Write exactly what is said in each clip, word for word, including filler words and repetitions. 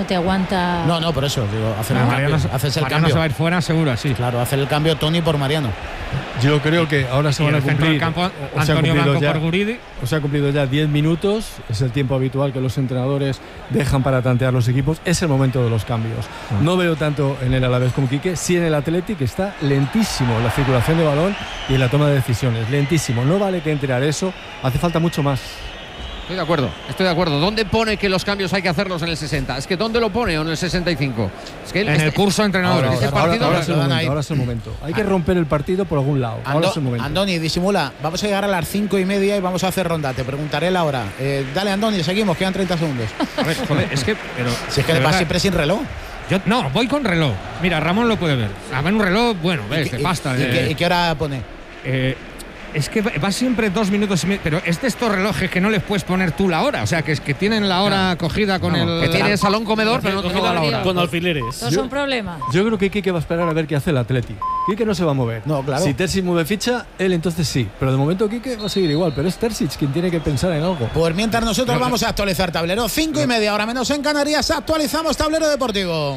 no te aguanta. No, no, por eso, digo, hacer no, el Mariano, cambio. Haces el Mariano cambio. se va a ir fuera, seguro, sí. Claro, hacer el cambio Toni por Mariano. Yo creo que ahora se Y van a el centro del cumplir. campo, o- o se ha Antonio cumplido Blanco ya- por Guridi. O se ha cumplido ya diez minutos, es el tiempo habitual que los entrenadores dejan para tantear los equipos, es el momento de los cambios. Ah. No veo tanto en el Alavés como Quique, sí en el Athletic, que está lentísimo en la circulación de balón y en la toma de decisiones, lentísimo. No vale que entre eso, hace falta mucho más. Estoy de acuerdo, estoy de acuerdo. ¿Dónde pone que los cambios hay que hacerlos en el sesenta? Es que ¿dónde lo pone o en el sesenta y cinco? Es que En este- el curso de entrenadores. Ahora, Este ahora, partido ahora lo- es el lo dan momento, ahí. ahora es el momento. Hay que romper el partido por algún lado. Ahora Ando, es el momento. Andoni, disimula. Vamos a llegar a las cinco y media y vamos a hacer ronda. Te preguntaré la hora. Eh, dale, Andoni, seguimos, quedan treinta segundos. A ver, joder, es que. Pero, Si es que de vas verdad, siempre sin reloj. yo, no, voy con reloj. Mira, Ramón lo puede ver. A ver, un reloj, bueno, ves, ¿Y, de qué- pasta. y de- qué, y qué hora pone? Eh, es que va, va siempre dos minutos y medio. Pero es de estos relojes que no les puedes poner tú la hora. O sea, que es que tienen la hora cogida con No, el. que tiene salón comedor, pero no Con toda la hora. Con alfileres. Eso es un problema. Yo creo que Quique va a esperar a ver qué hace el Athletic. Quique no se va a mover. No, claro. Si Terzic mueve ficha, él entonces sí. Pero de momento Quique va a seguir igual. Pero es Terzic quien tiene que pensar en algo. Pues mientras nosotros vamos a actualizar tablero. Cinco y media, ahora menos en Canarias, actualizamos tablero deportivo.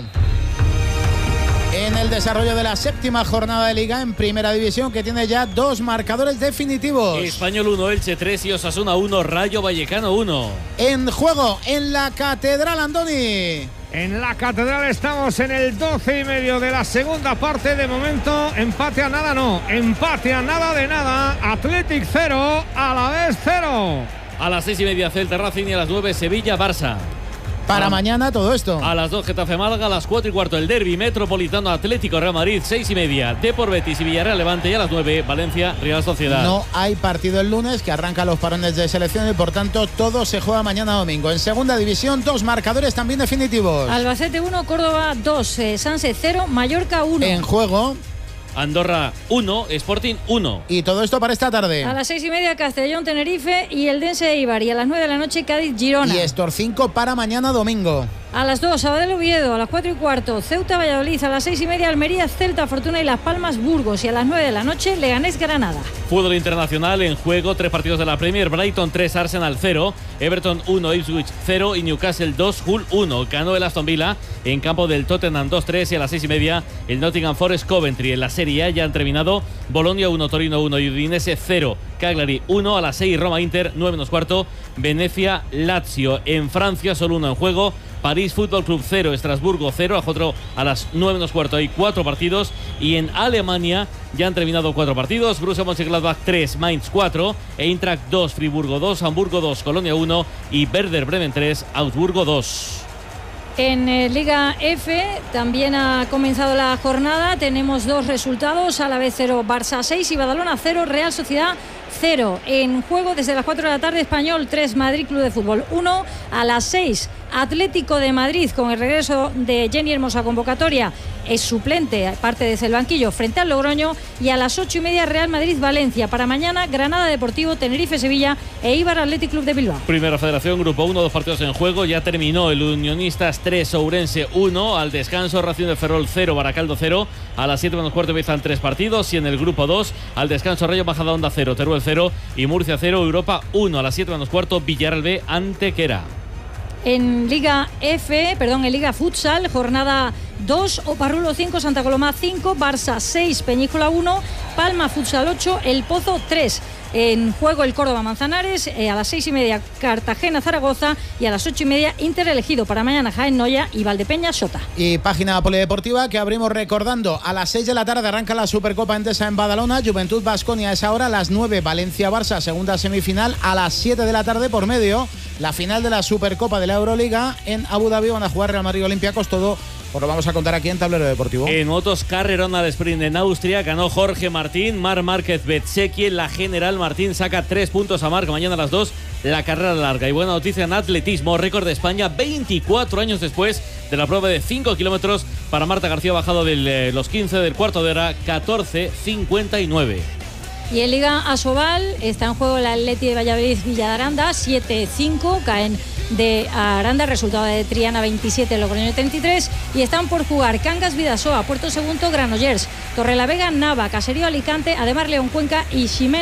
En el desarrollo de la séptima jornada de Liga en Primera División, que tiene ya dos marcadores definitivos. Español uno, Elche tres y Osasuna uno, Rayo Vallecano uno. En juego, en la Catedral, Andoni. En la Catedral estamos en el doce y medio de la segunda parte. De momento, empate a nada, no. Empate a nada de nada. Athletic cero, Alavés cero. A las seis y media Celta Racing y a las nueve Sevilla Barça. Para Ah. mañana todo esto. A las dos Getafe Málaga, a las cuatro y cuarto el derbi Metropolitano Atlético Real Madrid, seis y media Depor Betis y Villarreal Levante y a las nueve Valencia Real Sociedad. No hay partido el lunes, que arranca los parones de selección y por tanto todo se juega mañana domingo. En segunda división, dos marcadores también definitivos. Albacete uno, Córdoba dos, eh, Sanse cero, Mallorca uno. En juego, Andorra uno, Sporting uno. y todo esto para esta tarde. A las seis y media Castellón, Tenerife y el Dense Eibar. Y a las nueve de la noche Cádiz, Girona. Y estos cinco para mañana domingo. A las dos, Sabadell Oviedo. A las cuatro y cuarto, Ceuta Valladolid. A las seis y media, Almería, Celta, Fortuna y Las Palmas, Burgos. Y a las nueve de la noche, Leganés, Granada. Fútbol internacional en juego, tres partidos de la Premier, Brighton tres, Arsenal cero, Everton uno, Ipswich cero y Newcastle dos, Hull uno. Ganó el Aston Villa en campo del Tottenham dos tres y a las seis y media el Nottingham Forest Coventry. En la Serie A ya han terminado Bolonia uno, Torino uno y Udinese cero, Cagliari uno. A las seis Roma Inter, nueve menos cuarto, Venecia Lazio. En Francia solo uno en juego, París Fútbol Club cero, Estrasburgo cero. A otro a las nueve menos cuarto hay cuatro partidos. Y en Alemania ya han terminado cuatro partidos. Borussia Mönchengladbach tres, Mainz cuatro, Eintracht dos, Friburgo dos, Hamburgo dos, Colonia uno y Werder Bremen tres, Augsburgo dos. En eh, Liga F también ha comenzado la jornada. Tenemos dos resultados: Alavés cero, Barça seis y Badalona cero, Real Sociedad cero. En juego desde las cuatro de la tarde, Español tres, Madrid Club de Fútbol uno. A las seis, Atlético de Madrid, con el regreso de Jenny Hermosa, convocatoria, es suplente, parte desde el banquillo, frente al Logroño. Y a las ocho y media, Real Madrid-Valencia. Para mañana, Granada Deportivo, Tenerife-Sevilla e Eibar Athletic Club de Bilbao. Primera Federación, Grupo uno, dos partidos en juego. Ya terminó el Unionistas tres, Ourense uno. Al descanso, Racing de Ferrol cero, Baracaldo cero. A las siete menos cuarto empiezan tres partidos. Y en el Grupo dos, al descanso, Rayo Majadahonda cero, Teruel cero y Murcia cero, Europa uno. A las siete menos cuarto, Villarreal B, Antequera. En Liga F, perdón, en Liga Futsal, jornada dos, Oparrulo cinco, Santa Coloma cinco, Barça seis, Peñíscola uno, Palma Futsal ocho, El Pozo tres. En juego el Córdoba Manzanares, eh, a las seis y media Cartagena Zaragoza y a las ocho y media Inter elegido. Para mañana Jaén Noya y Valdepeña Sota. Y página polideportiva que abrimos recordando: a las seis de la tarde arranca la Supercopa Endesa en Badalona, Juventud Baskonia a esa hora, a las nueve Valencia Barça, segunda semifinal. A las siete de la tarde por medio la final de la Supercopa de la Euroliga en Abu Dhabi. Van a jugar Real Madrid Olympiacos, todo os lo vamos a contar aquí en Tablero Deportivo. En motos, carrerón al sprint en Austria, ganó Jorge Martín, Marc Márquez Bezzecchi. En la general, Martín saca tres puntos a Marc. Mañana a las dos, la carrera larga. Y buena noticia en atletismo, récord de España veinticuatro años después de la prueba de cinco kilómetros para Marta García, bajado de los quince del cuarto de hora, catorce cincuenta y nueve. Y en Liga Asobal está en juego el Atleti de Valladolid Villa de Aranda, siete cinco, caen de Aranda, resultado de Triana veintisiete, Logroño treinta y tres, y están por jugar Cangas Vidasoa, Puerto Segundo Granollers, Torrelavega Nava, Caserío Alicante, Ademar León Cuenca y Ximénez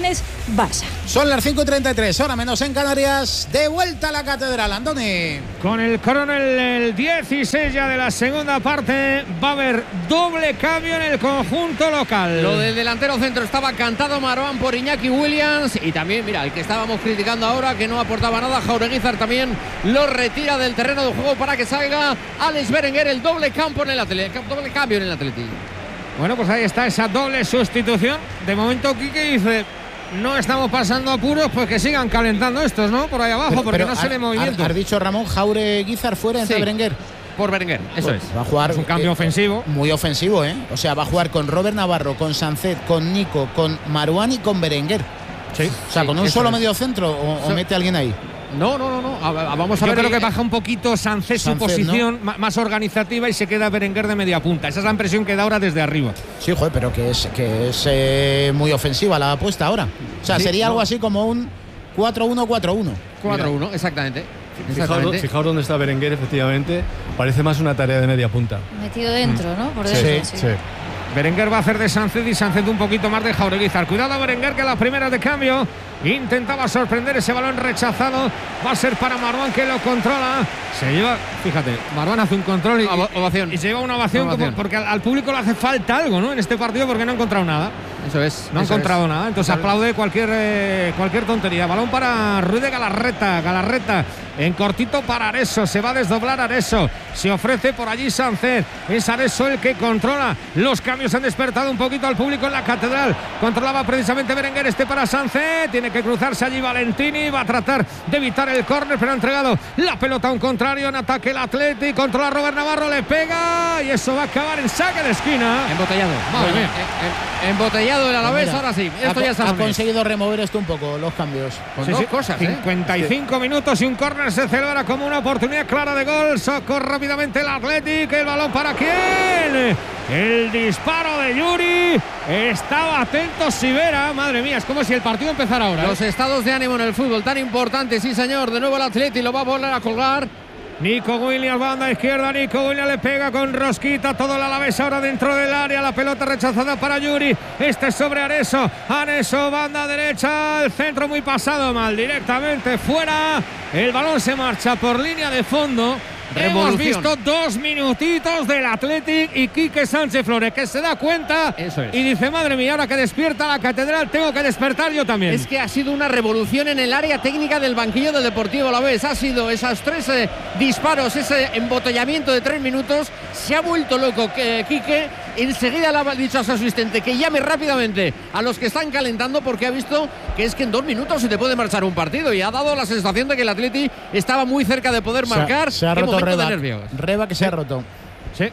Barça. Son las cinco y treinta y tres, hora menos en Canarias. De vuelta a la catedral, Andoni. Con el coronel el dieciséis ya de la segunda parte, va a haber doble cambio en el conjunto local. Lo del delantero centro estaba cantado, Marwan, por Iñaki Williams. Y también, mira, el que estábamos criticando ahora, que no aportaba nada, Jaureguizar también lo retira del terreno de juego para que salga Alex Berenguer. El doble campo en el Atleti, doble cambio en el Atleti. Bueno, pues ahí está esa doble sustitución. De momento, Quique dice: no estamos pasando apuros, pues que sigan calentando estos, ¿no? Por ahí abajo, pero, porque pero no se le movimiento. Has dicho, Ramón, Jaureguizar fuera entre Sí. Berenguer. Por Berenguer, eso Pues es. va a jugar, Es un cambio eh, ofensivo. Muy ofensivo, ¿eh? O sea, va a jugar con Robert Navarro, con Sancet, con Nico, con Marwan y con Berenguer. Sí. O sea, Sí, con un eso solo es. medio centro o, o So- mete a alguien ahí. No, no, no, no. A- a- vamos a Yo ver. creo que el- baja un poquito Sancet su Sancet, posición ma- más organizativa y se queda Berenguer de media punta. Esa es la impresión que da ahora desde arriba. Sí, joder, pero que es, que es eh, muy ofensiva la apuesta ahora. O sea, Sí, sería no. algo así como un cuatro uno cuatro uno. cuatro uno, exactamente. Fijaos, Exactamente. fijaos dónde está Berenguer, efectivamente. Parece más una tarea de media punta. Metido dentro, ¿no? Por Sí, dentro, sí. Berenguer va a hacer de Sancet y Sancet un poquito más de Jaureguizar. Cuidado Berenguer, que las primeras de cambio intentaba sorprender ese balón rechazado. Va a ser para Marwan, que lo controla. Se lleva, fíjate, Marwan hace un control y, Ova- ovación. y se lleva una ovación, Una ovación. como- porque al, al público le hace falta algo, ¿no? En este partido, porque no ha encontrado nada. Eso es. No ha eso encontrado es. nada, entonces aplaude cualquier eh, cualquier tontería. Balón para Ruiz de Galarreta, Galarreta en cortito para Areso, se va a desdoblar Areso, se ofrece por allí Sancet, es Areso el que controla. Los cambios han despertado un poquito al público en la catedral. Controlaba precisamente Berenguer, este para Sancet, tiene que cruzarse allí Valentini, va a tratar de evitar el córner, pero ha entregado la pelota a un contrario, en ataque el Atleti, controla Robert Navarro, le pega y eso va a acabar en saque de esquina. Embotellado. Madre Bueno, mía. en- en- embotellado el Alavés, Mira, ahora sí. ha, Esto ya ha está. conseguido remover esto un poco, los cambios. Con Sí, dos sí. cosas, ¿eh? cincuenta y cinco minutos y un córner se celebra como una oportunidad clara de gol. Sacó rápidamente el Athletic. El balón para quién. El disparo de Yuri. Estaba atento Sivera. Madre mía, es como si el partido empezara ahora. ¿eh? Los estados de ánimo en el fútbol tan importantes, sí señor. De nuevo el Atleti lo va a volver a colgar. Nico Williams, banda izquierda. Nico Williams le pega con rosquita. Todo el Alavés ahora dentro del área. La pelota rechazada para Yuri. Este es sobre Areso. Areso, banda derecha. El centro muy pasado mal. Directamente fuera. El balón se marcha por línea de fondo. Hemos Revolución. visto dos minutitos del Athletic y Quique Sánchez Flores, que se da cuenta Eso es. y dice: madre mía, ahora que despierta la catedral, tengo que despertar yo también. Es que ha sido una revolución en el área técnica del banquillo del Deportivo Alavés. Ha sido esos tres eh, disparos, ese embotellamiento de tres minutos. Se ha vuelto loco eh, Quique. Enseguida le ha dicho a su asistente que llame rápidamente a los que están calentando, porque ha visto que es que en dos minutos se te puede marchar un partido, y ha dado la sensación de que el Atleti estaba muy cerca de poder marcar. Se ha, se ha Qué roto momento de Reba. nervios. Reba que se ha roto. Sí.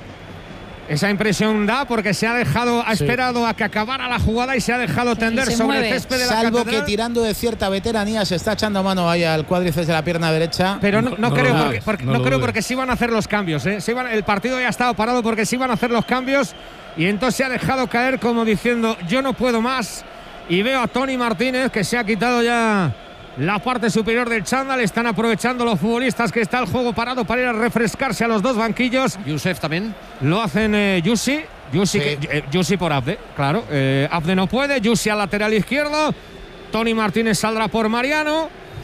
Esa impresión da, porque se ha dejado, ha Sí. esperado a que acabara la jugada y se ha dejado tender se sobre mueve. el césped de la Salvo catedral. que tirando de cierta veteranía se está echando mano ahí al cuádriceps de la pierna derecha. Pero no, no No- no creo, lo porque, dudes, porque- no no lo creo dudes. porque sí van a hacer los cambios. ¿eh? Sí van- el partido ya ha estado parado porque sí van a hacer los cambios. Y entonces se ha dejado caer como diciendo: yo no puedo más. Y veo a Tony Martínez, que se ha quitado ya la parte superior del chándal. Están aprovechando los futbolistas que está el juego parado para ir a refrescarse a los dos banquillos. Yusef también. Lo hacen eh, Yusi. Yusi, Sí. que- eh, Yusi por Abde, claro. Eh, Abde no puede. Yusi al lateral izquierdo. Tony Martínez saldrá por Mariano.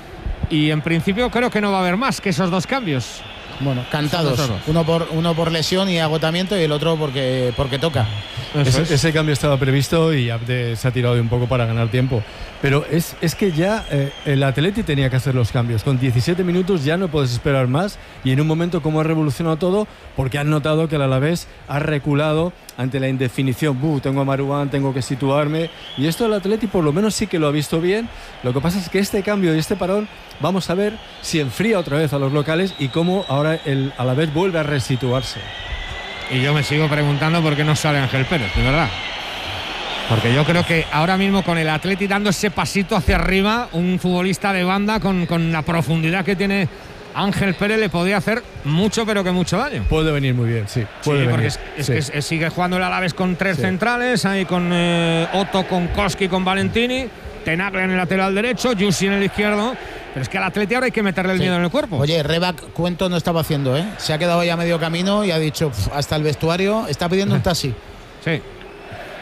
Y en principio creo que no va a haber más que esos dos cambios. Bueno, cantados. Son los dos. Uno por, uno por lesión y agotamiento y el otro porque, porque toca. Eso Ese, es. ese cambio estaba previsto y Abde se ha tirado de un poco para ganar tiempo. Pero es, es que ya eh, el Atleti tenía que hacer los cambios. Con diecisiete minutos ya no puedes esperar más. Y en un momento como ha revolucionado todo, porque han notado que el Alavés ha reculado ante la indefinición. Buh, tengo a Marwan, tengo que situarme. Y esto el Atleti por lo menos sí que lo ha visto bien. Lo que pasa es que este cambio y este parón, vamos a ver si enfría otra vez a los locales y cómo ahora el Alavés vuelve a resituarse. Y yo me sigo preguntando por qué no sale Ángel Pérez, de verdad. Porque yo creo que ahora mismo con el Atleti dando ese pasito hacia arriba, un futbolista de banda con, con la profundidad que tiene Ángel Pérez le podía hacer mucho, pero que mucho daño. Puede venir muy bien, sí. Puede Sí, porque venir. es, es Sí. que es- es- sigue jugando el Alavés con tres Sí. centrales, ahí con eh, Otto, con Koski, con Valentini, Tenaglia en el lateral derecho, Yusi en el izquierdo. Pero es que al Atleti ahora hay que meterle el Sí. miedo en el cuerpo. Oye, Rebac, cuento no estaba haciendo, ¿eh? Se ha quedado ya a medio camino y ha dicho: "Pf, hasta el vestuario, está pidiendo un taxi". Sí.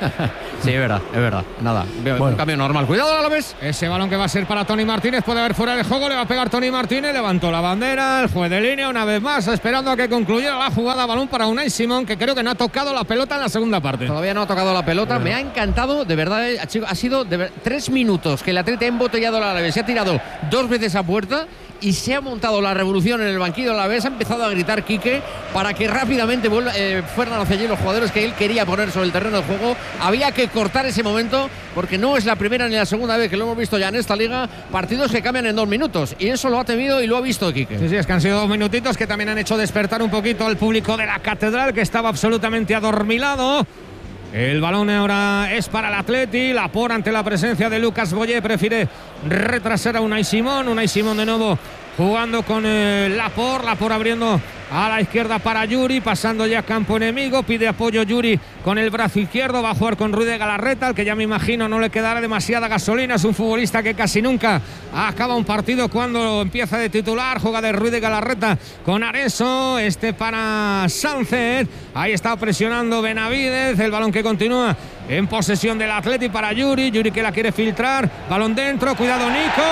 Sí, es verdad, es verdad. Nada, bueno. Un cambio normal. Cuidado, Alavés. Ese balón que va a ser para Tony Martínez puede haber fuera de juego, le va a pegar Tony Martínez, levantó la bandera, el juez de línea una vez más, esperando a que concluyera la jugada, balón para Unai Simón, que creo que no ha tocado la pelota en la segunda parte. Todavía no ha tocado la pelota, me ha encantado, de verdad, ha sido de ver, tres minutos que el Atleti ha embotellado la Alavés, se ha tirado dos veces a puerta y se ha montado la revolución en el banquillo de la Alavés, ha empezado a gritar Quique para que rápidamente vuelva, eh, fueran hacia allí los jugadores que él quería poner sobre el terreno de juego. Había que cortar ese momento porque no es la primera ni la segunda vez que lo hemos visto ya en esta liga, partidos que cambian en dos minutos y eso lo ha temido y lo ha visto Quique. Sí, sí, es que han sido dos minutitos que también han hecho despertar un poquito al público de la Catedral, que estaba absolutamente adormilado. El balón ahora es para el Atleti. Laporte, ante la presencia de Lucas Boyé, prefiere retrasar a Unai Simón. Unai Simón de nuevo jugando con eh, Laporte. Laporte abriendo a la izquierda para Yuri, pasando ya a campo enemigo. Pide apoyo Yuri con el brazo izquierdo. Va a jugar con Rui de Galarreta, al que ya me imagino no le quedará demasiada gasolina. Es un futbolista que casi nunca acaba un partido cuando empieza de titular. Juega de Rui de Galarreta con Areso. Este para Sánchez. Ahí está presionando Benavidez. El balón que continúa en posesión del Atleti para Yuri. Yuri que la quiere filtrar. Balón dentro. Cuidado,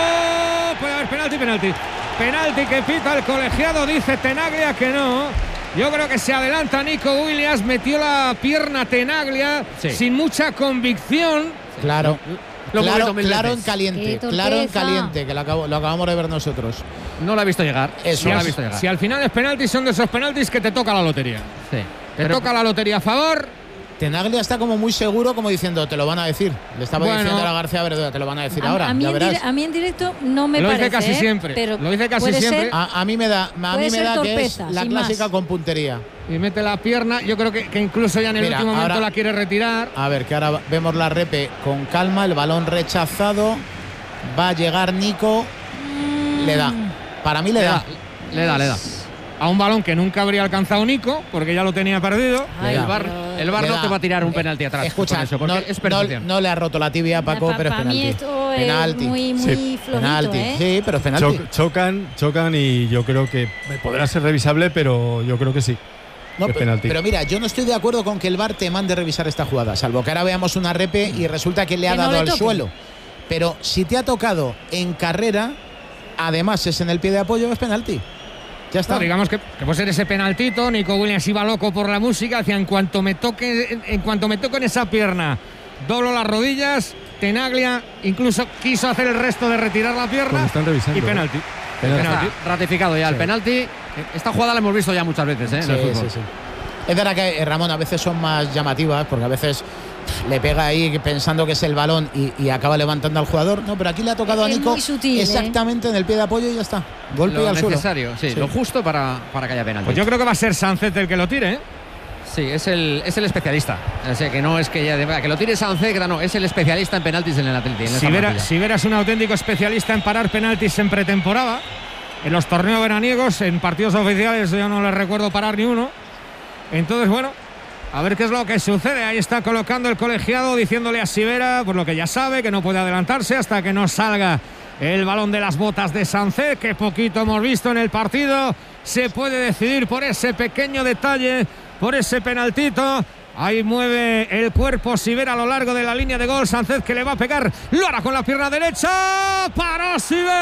Nico. Puede haber penalti, penalti. Penalti que pita el colegiado, dice Tenaglia que no. Yo creo que se adelanta Nico Williams, metió la pierna Tenaglia sí. sin mucha convicción. Claro, lo claro, claro en caliente, claro en caliente, que lo, acabo, lo acabamos de ver nosotros. No lo ha visto llegar. Eso, no si, lo ha visto llegar. Si al final es penalti, son de esos penaltis que te toca la lotería. Sí. Te Pero, toca la lotería a favor. Tenaglia está como muy seguro, como diciendo, te lo van a decir. Le estaba bueno, diciendo a la García Verduga, te lo van a decir a, ahora. A mí, ya en verás. a mí en directo no me lo parece. Lo dice casi ¿eh? siempre. Pero lo dice casi siempre. A, a mí me da, a mí me da torpeza, que es la clásica más. con puntería. Y mete la pierna. Yo creo que, que incluso ya en el Mira, último ahora, momento la quiere retirar. A ver, que ahora vemos la repe con calma. El balón rechazado. Va a llegar Nico. Mm. Le da. Para mí le, le da. da. Le da, le da. A un balón que nunca habría alcanzado Nico, porque ya lo tenía perdido. Ay, el bar, el bar no te va a tirar un penalti atrás. Escucha, eso, no, es no, no le ha roto la tibia, Paco, pa, pero es penalti. Para mí esto penalti. Es muy, muy sí, flojito, penalti. ¿eh? Sí, pero es penalti. Cho chocan, chocan y yo creo que podrá ser revisable, pero yo creo que sí. No, es penalti. Pero mira, yo no estoy de acuerdo con que el V A R te mande revisar esta jugada, salvo que ahora veamos una repe y resulta que le ha que dado no le al toque. suelo. Pero si te ha tocado en carrera, además es en el pie de apoyo, es penalti. Ya está. No, digamos que, que puede ser ese penaltito. Nico Williams iba loco por la música. Decía, en cuanto me toque, en, en cuanto me toque en esa pierna, doblo las rodillas. Tenaglia incluso quiso hacer el resto de retirar la pierna. Pues están revisando, y penalti. ¿eh? penalti. Está ratificado ya sí. el penalti. Esta jugada la hemos visto ya muchas veces, ¿eh? Sí, en el fútbol. Sí, sí. Es verdad que, Ramón, a veces son más llamativas, porque a veces le pega ahí pensando que es el balón y, y acaba levantando al jugador. No, pero aquí le ha tocado es a Nico muy sutil, exactamente ¿eh? en el pie de apoyo y ya está. Golpe lo y al suelo. necesario, sí, sí, lo justo para, para que haya penalti. Pues yo creo que va a ser Sánchez el que lo tire, ¿eh? Sí, es el, es el especialista. O sea, que no es que ya que lo tire Sánchez, no, es el especialista en penaltis en el Atleti. Si vera, si veras un auténtico especialista en parar penaltis en pretemporada, en los torneos veraniegos, en partidos oficiales yo no le recuerdo parar ni uno. Entonces, bueno, a ver qué es lo que sucede. Ahí está colocando el colegiado, diciéndole a Sivera, por lo que ya sabe, que no puede adelantarse hasta que no salga el balón de las botas de Sánchez, que poquito hemos visto en el partido. Se puede decidir por ese pequeño detalle, por ese penaltito. Ahí mueve el cuerpo Sivera a lo largo de la línea de gol. Sánchez que le va a pegar, lo hará con la pierna derecha. ¡Paró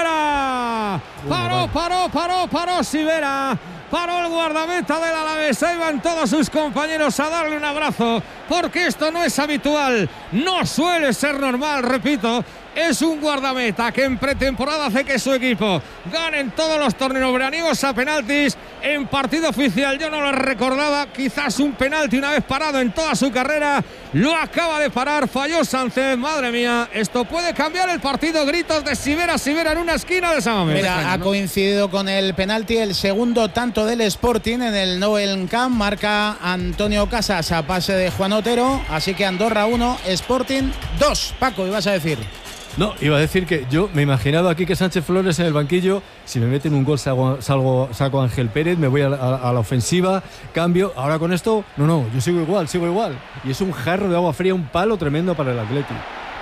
Sivera! ¡Paró, paró, paró, paró Sivera! Paró el guardameta del Alavés. Ahí van todos sus compañeros a darle un abrazo, porque esto no es habitual, no suele ser normal, repito. Es un guardameta que en pretemporada hace que su equipo gane en todos los torneos veraniegos a penaltis. En partido oficial yo no lo recordaba, quizás un penalti una vez parado en toda su carrera. Lo acaba de parar, falló Sánchez. Madre mía, esto puede cambiar el partido. Gritos de Sivera, Sivera en una esquina de San Mamés. Mira, ha coincidido con el penalti el segundo tanto del Sporting en el Noel Camp. Marca Antonio Casas a pase de Juan Otero. Así que Andorra uno, Sporting dos. Paco, ibas a decir. No, iba a decir que yo me imaginaba aquí que Sánchez Flores en el banquillo, si me meten un gol salgo, salgo saco a Ángel Pérez, me voy a la, a la ofensiva, cambio. Ahora con esto, no, no, yo sigo igual, sigo igual. Y es un jarro de agua fría, un palo tremendo para el Atleti.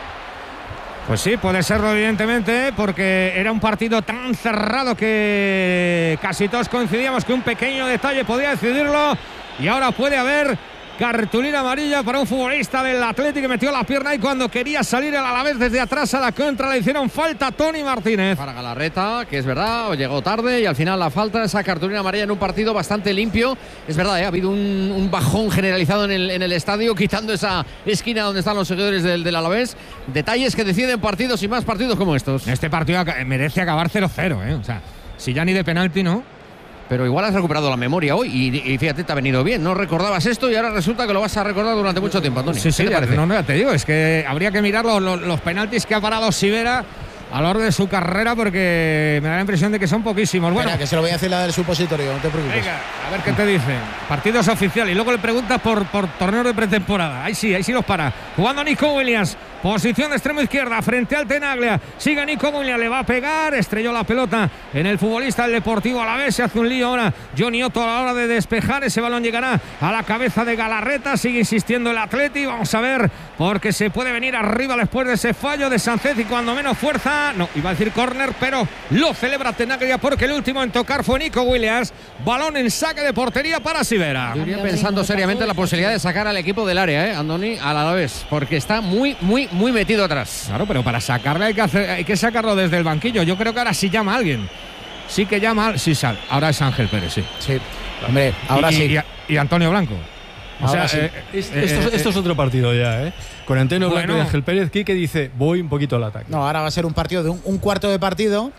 Pues sí, puede serlo evidentemente, porque era un partido tan cerrado que casi todos coincidíamos que un pequeño detalle podía decidirlo. Y ahora puede haber Cartulina amarilla para un futbolista del Atlético que metió la pierna y cuando quería salir el Alavés desde atrás a la contra le hicieron falta a Tony Martínez. Para Galarreta, que es verdad, llegó tarde y al final la falta, esa cartulina amarilla en un partido bastante limpio. Es verdad, ¿eh? Ha habido un, un bajón generalizado en el, en el estadio, quitando esa esquina donde están los seguidores del, del Alavés. Detalles que deciden partidos y más partidos como estos. Este partido merece acabar cero cero, ¿eh? O sea, si ya ni de penalti, ¿no? Pero igual has recuperado la memoria hoy y, y fíjate, te ha venido bien. No recordabas esto y ahora resulta que lo vas a recordar durante mucho tiempo, Antonio. Sí, sí, ¿Qué te parece? No, no, te digo, es que habría que mirar los, los, los penaltis que ha parado Sivera a lo largo de su carrera porque me da la impresión de que son poquísimos. Bueno, Espera, que se lo voy a decir la del supositorio, no te preocupes. Venga, a ver qué te dice. Partidos oficiales y luego le preguntas por, por torneos de pretemporada. Ahí sí, ahí sí los para. Jugando Nico Williams. Posición de extremo izquierda frente al Tenaglia. Sigue Nico Williams, le va a pegar. Estrelló la pelota en el futbolista del Deportivo Alavés. Se hace un lío ahora Johnny Otto a la hora de despejar. Ese balón llegará a la cabeza de Galarreta. Sigue insistiendo el Atleti. Vamos a ver, porque se puede venir arriba después de ese fallo de Sánchez y cuando menos fuerza. No, iba a decir córner, pero lo celebra Tenaglia porque el último en tocar fue Nico Williams. Balón en saque de portería para Sivera. Yo iría pensando seriamente en la posibilidad de sacar al equipo del área, ¿eh, Andoni? Al Alavés, porque está muy, muy, muy metido atrás. Claro, pero para sacarle hay que, hacer, hay que sacarlo desde el banquillo. Yo creo que ahora sí llama a alguien. Sí que llama, sí sale. Ahora es Ángel Pérez, sí. Sí, hombre, ahora y, sí. Y, y Antonio Blanco. O ahora sea, sí. eh, es, eh, esto, eh, esto es otro partido ya, ¿eh? Con Antonio bueno. Blanco y Ángel Pérez, Quique dice, voy un poquito al ataque. No, ahora va a ser un partido de un, un cuarto de partido.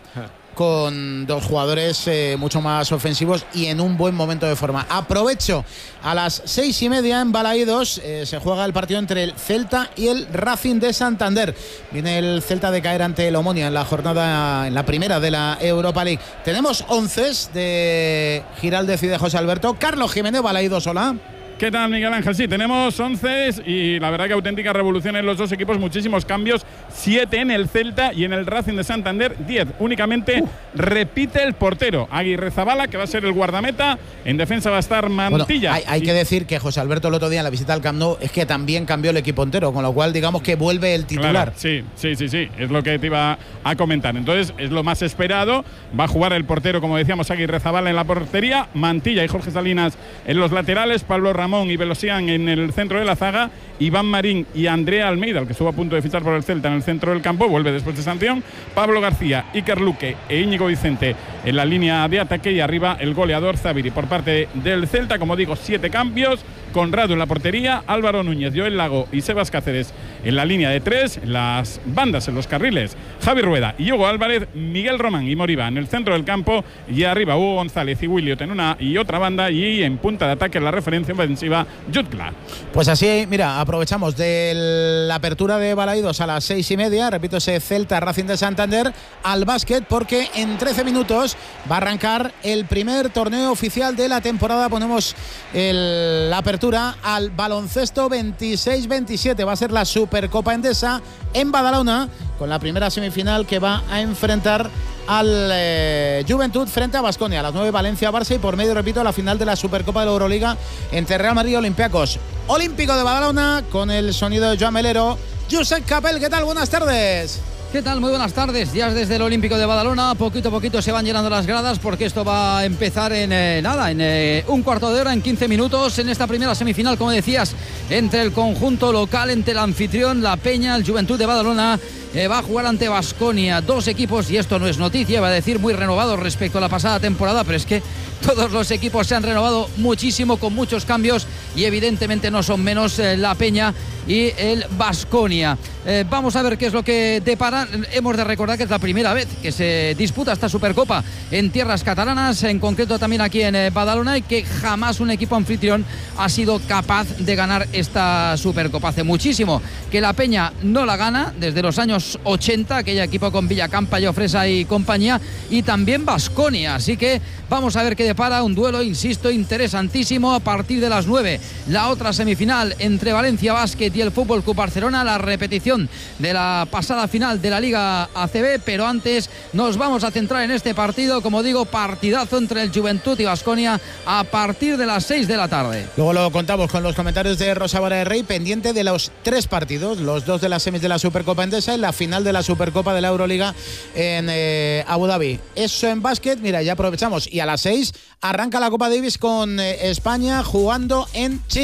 Con dos jugadores eh, mucho más ofensivos y en un buen momento de forma. Aprovecho, a las seis y media en Balaídos eh, se juega el partido entre el Celta y el Racing de Santander. Viene el Celta de caer ante el Omonia en la jornada, en la primera de la Europa League. Tenemos onces de Giraldez y de José Alberto. Carlos Jiménez, Balaídos, hola. ¿Qué tal, Miguel Ángel? Sí, tenemos once y la verdad que auténtica revolución en los dos equipos, muchísimos cambios, siete en el Celta y en el Racing de Santander, diez. Únicamente uh. repite el portero, Aguirrezabala, que va a ser el guardameta, en defensa va a estar Mantilla. Bueno, hay, hay y... que decir que José Alberto el otro día en la visita al Camp Nou es que también cambió el equipo entero, con lo cual digamos que vuelve el titular. Claro, sí, sí, sí, sí, es lo que te iba a comentar. Entonces es lo más esperado, va a jugar el portero, como decíamos, Aguirrezabala en la portería, Mantilla y Jorge Salinas en los laterales, Pablo Ramón y Velosian en el centro de la zaga, Iván Marín y Andrea Almeida, el que estuvo a punto de fichar por el Celta, en el centro del campo, vuelve después de sanción, Pablo García, Iker Luque e Íñigo Vicente en la línea de ataque y arriba el goleador Zaviri. Por parte del Celta, como digo, siete cambios, Conrado en la portería, Álvaro Núñez, Joel Lago y Sebas Cáceres en la línea de tres, en las bandas, en los carriles, Javi Rueda y Hugo Álvarez, Miguel Román y Moriba en el centro del campo y arriba Hugo González y Williot en una y otra banda y en punta de ataque la referencia ofensiva Jutgla. Pues así, mira, aprovechamos de la apertura de Balaídos a las seis y media, repito, ese Celta Racing de Santander al básquet, porque en trece minutos va a arrancar el primer torneo oficial de la temporada. Ponemos el, la apertura al baloncesto veintiséis veintisiete, va a ser la Supercopa Endesa en Badalona, con la primera semifinal que va a enfrentar al eh, Juventud frente a Baskonia, a las nueve Valencia Barça y por medio, repito, la final de la Supercopa de la Euroliga entre Real Madrid y Olympiacos. Olímpico de Badalona con el sonido de Joan Melero. Josep Capel, ¿qué tal? Buenas tardes. ¿Qué tal? Muy buenas tardes. Ya desde el Olímpico de Badalona, poquito a poquito se van llenando las gradas porque esto va a empezar en eh, nada, en eh, un cuarto de hora, en quince minutos, en esta primera semifinal, como decías, entre el conjunto local, entre el anfitrión, la Peña, el Juventud de Badalona. Eh, va a jugar ante Baskonia, dos equipos, y esto no es noticia, va a decir muy renovados respecto a la pasada temporada, pero es que todos los equipos se han renovado muchísimo, con muchos cambios, y evidentemente no son menos eh, la Peña y el Baskonia. Eh, vamos a ver qué es lo que depara. Hemos de recordar que es la primera vez que se disputa esta Supercopa en tierras catalanas, en concreto también aquí en eh, Badalona, y que jamás un equipo anfitrión ha sido capaz de ganar esta Supercopa. Hace muchísimo que la Peña no la gana, desde los años ochenta, aquella equipo con Villacampa, Llofresa y compañía, y también Baskonia. Así que vamos a ver qué depara, un duelo, insisto, interesantísimo a partir de las nueve. La otra semifinal entre Valencia Basket y el Fútbol Club Barcelona, la repetición de la pasada final de la Liga A C B, pero antes nos vamos a centrar en este partido, como digo, partidazo entre el Juventud y Baskonia a partir de las seis de la tarde. Luego lo contamos con los comentarios de Rosa Vara de Rey, pendiente de los tres partidos, los dos de las semis de la Supercopa Endesa y la final de la Supercopa de la Euroliga en eh, Abu Dhabi. Eso en básquet, mira, ya aprovechamos. Y a las seis arranca la Copa Davis con eh, España jugando en Chile.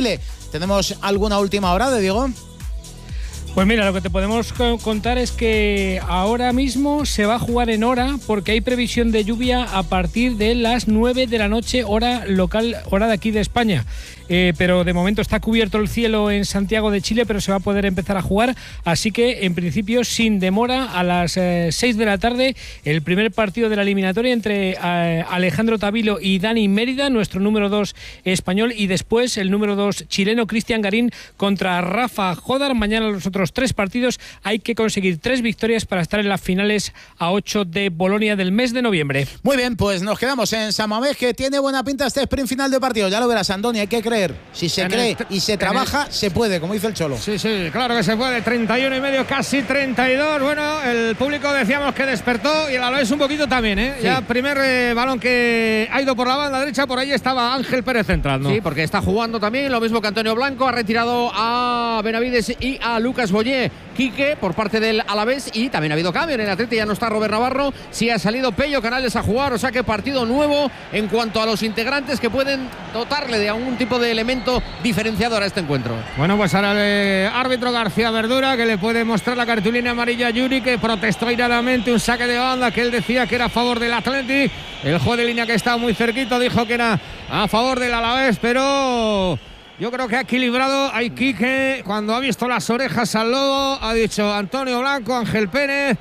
¿Tenemos alguna última hora de Diego? Pues mira, lo que te podemos contar es que ahora mismo se va a jugar en hora porque hay previsión de lluvia a partir de las nueve de la noche, hora local, hora de aquí de España. Eh, pero de momento está cubierto el cielo en Santiago de Chile, pero se va a poder empezar a jugar, así que en principio sin demora a las eh, seis de la tarde el primer partido de la eliminatoria entre eh, Alejandro Tavilo y Dani Mérida, nuestro número dos español, y después el número dos chileno Cristian Garín contra Rafa Jodar. Mañana los otros tres partidos hay que conseguir tres victorias para estar en las finales a ocho de Bolonia del mes de noviembre. Muy bien, pues nos quedamos en San Mamés, que tiene buena pinta este sprint final de partido. Ya lo verás, Andoni, hay que creer. Si se en cree y se trabaja, el... se puede, como dice el Cholo. Sí, sí, claro que se puede. treinta y uno y medio, casi treinta y dos. Bueno, el público decíamos que despertó y el Alavés un poquito también, ¿eh? Sí. Ya primer eh, balón que ha ido por la banda derecha, por ahí estaba Ángel Pérez entrando. Sí, porque está jugando también, lo mismo que Antonio Blanco, ha retirado a Benavides y a Lucas Boyé. Quique por parte del Alavés, y también ha habido cambio en el Atleti, ya no está Robert Navarro, sí ha salido Pello Canales a jugar, o sea que partido nuevo en cuanto a los integrantes que pueden dotarle de algún tipo de elemento diferenciador a este encuentro. Bueno, pues ahora el árbitro García Verdura, que le puede mostrar la cartulina amarilla a Yuri, que protestó airadamente un saque de banda que él decía que era a favor del Atleti. El juez de línea, que estaba muy cerquito, dijo que era a favor del Alavés, pero yo creo que ha equilibrado a Quique cuando ha visto las orejas al lobo. Ha dicho Antonio Blanco, Ángel Pérez,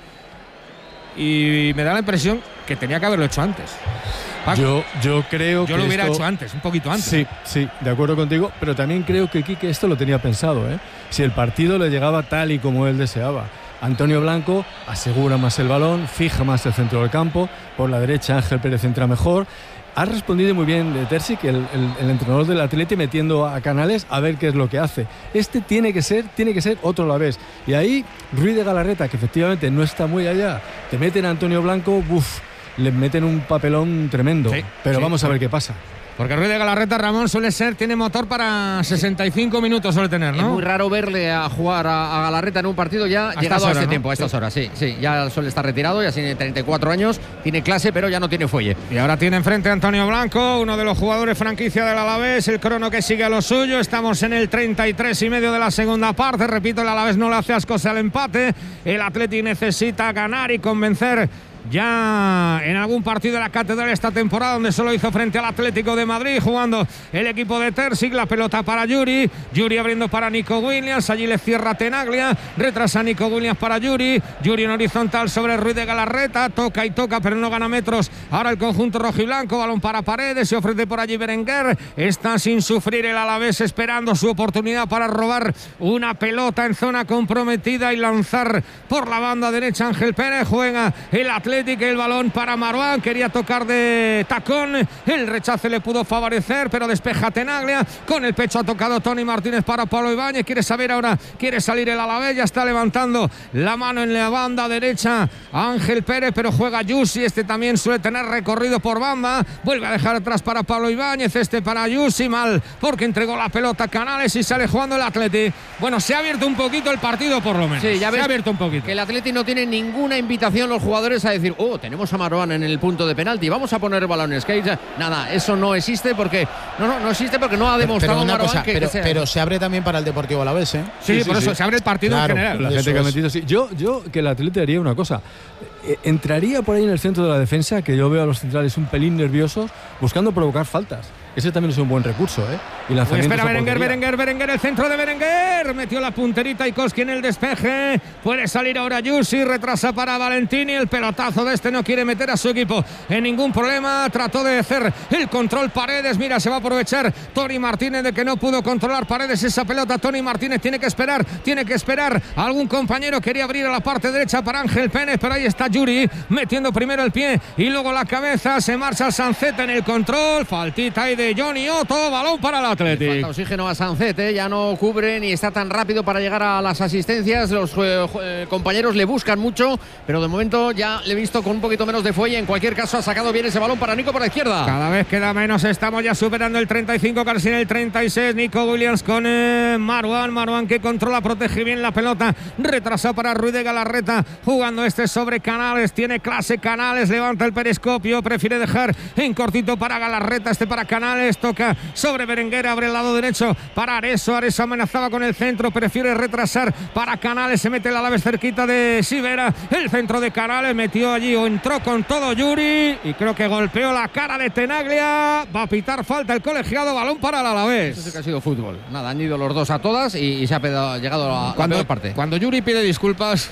y me da la impresión que tenía que haberlo hecho antes. Paco, yo, yo creo yo que Yo lo hubiera esto... hecho antes, un poquito antes. Sí, sí, de acuerdo contigo, pero también creo que Quique esto lo tenía pensado, ¿eh? Si el partido le llegaba tal y como él deseaba. Antonio Blanco asegura más el balón, fija más el centro del campo, por la derecha Ángel Pérez entra mejor. Ha respondido muy bien de Terzic, el, el, el entrenador del Atleti, metiendo a Canales a ver qué es lo que hace. Este tiene que ser, tiene que ser otro a la vez. Y ahí Ruiz de Galarreta, que efectivamente no está muy allá, te meten a Antonio Blanco, buf, le meten un papelón tremendo. Sí, pero sí, vamos a ver qué pasa. Porque Ruiz de Galarreta, Ramón, suele ser, tiene motor para sesenta y cinco minutos, suele tener, ¿no? Es muy raro verle a jugar a, a Galarreta en un partido ya a llegado horas, a este ¿no? tiempo, a estas sí. horas, sí, sí. Ya suele estar retirado, ya tiene treinta y cuatro años, tiene clase, pero ya no tiene fuelle. Y ahora tiene enfrente a Antonio Blanco, uno de los jugadores franquicia del Alavés, el crono que sigue a lo suyo. Estamos en el treinta y tres y medio de la segunda parte. Repito, el Alavés no le hace ascos al empate. El Atleti necesita ganar y convencer ya en algún partido de la Catedral esta temporada, donde solo hizo frente al Atlético de Madrid, jugando el equipo de Terzic. La pelota para Yuri, Yuri abriendo para Nico Williams, allí le cierra Tenaglia, retrasa Nico Williams para Yuri, Yuri en horizontal sobre Ruiz de Galarreta, toca y toca pero no gana metros. Ahora el conjunto rojiblanco, balón para Paredes, se ofrece por allí Berenguer, está sin sufrir el Alavés, esperando su oportunidad para robar una pelota en zona comprometida y lanzar por la banda derecha. Ángel Pérez, juega el Atlético, el balón para Marouane, quería tocar de tacón, el rechace le pudo favorecer, pero despeja Tenaglia, con el pecho ha tocado Tony Martínez para Pablo Ibáñez. Quiere saber ahora, quiere salir el Alavés, ya está levantando la mano en la banda derecha Ángel Pérez, pero juega Yusi, este también suele tener recorrido por banda, vuelve a dejar atrás para Pablo Ibáñez, este para Yusi, mal, porque entregó la pelota a Canales y sale jugando el Atleti. Bueno, se ha abierto un poquito el partido, por lo menos. Sí, ya se ha abierto un poquito. Que el Atleti no tiene ninguna invitación los jugadores a decir, oh, tenemos a Marouane en el punto de penalti, vamos a poner balones. Que nada, eso no existe porque no, no, no existe porque no ha demostrado pero Marouane cosa, que, pero, que sea. Pero se abre también para el Deportivo Alavés, ¿eh? Sí, sí por sí, eso sí. Se abre el partido claro, en general. La gente que ha metido, sí. Yo, yo que el Atleti haría una cosa. Eh, entraría por ahí en el centro de la defensa, que yo veo a los centrales un pelín nerviosos, buscando provocar faltas. Ese también es un buen recurso, ¿eh? Y lanzamientos. Espera Berenguer, Berenguer, Berenguer, el centro de Berenguer. Metió la punterita Ikoski en el despeje. Puede salir ahora Yusi, retrasa para Valentini. El pelotazo de este no quiere meter a su equipo en ningún problema. Trató de hacer el control Paredes. Mira, se va a aprovechar Tony Martínez de que no pudo controlar Paredes esa pelota. Tony Martínez tiene que esperar, tiene que esperar. Algún compañero quería abrir a la parte derecha para Ángel Pérez, pero ahí está Yuri metiendo primero el pie y luego la cabeza. Se marcha Sanceta en el control. Faltita ahí de Johnny Otto, balón para el Atleti. Falta oxígeno a Sancet, ¿eh? Ya no cubre ni está tan rápido para llegar a las asistencias. Los eh, eh, compañeros le buscan mucho, pero de momento ya le he visto con un poquito menos de fuelle. En cualquier caso ha sacado bien ese balón para Nico por la izquierda. Cada vez queda menos, estamos ya superando el treinta y cinco, casi en el treinta y seis. Nico Williams con eh, Marouane, Marouane que controla, protege bien la pelota, retrasa para Ruiz de Galarreta, jugando este sobre Canales, tiene clase Canales, levanta el periscopio, prefiere dejar en cortito para Galarreta, este para Canales, toca sobre Berenguer, quiere, abre el lado derecho para Areso. Areso amenazaba con el centro, prefiere retrasar para Canales. Se mete el Alavés cerquita de Sivera. El centro de Canales metió allí o entró con todo Yuri y creo que golpeó la cara de Tenaglia. Va a pitar falta el colegiado, balón para el Alavés. Eso sí que ha sido fútbol. Nada, han ido los dos a todas y, y se ha pedado, llegado a la cuando, peor parte. Cuando Yuri pide disculpas.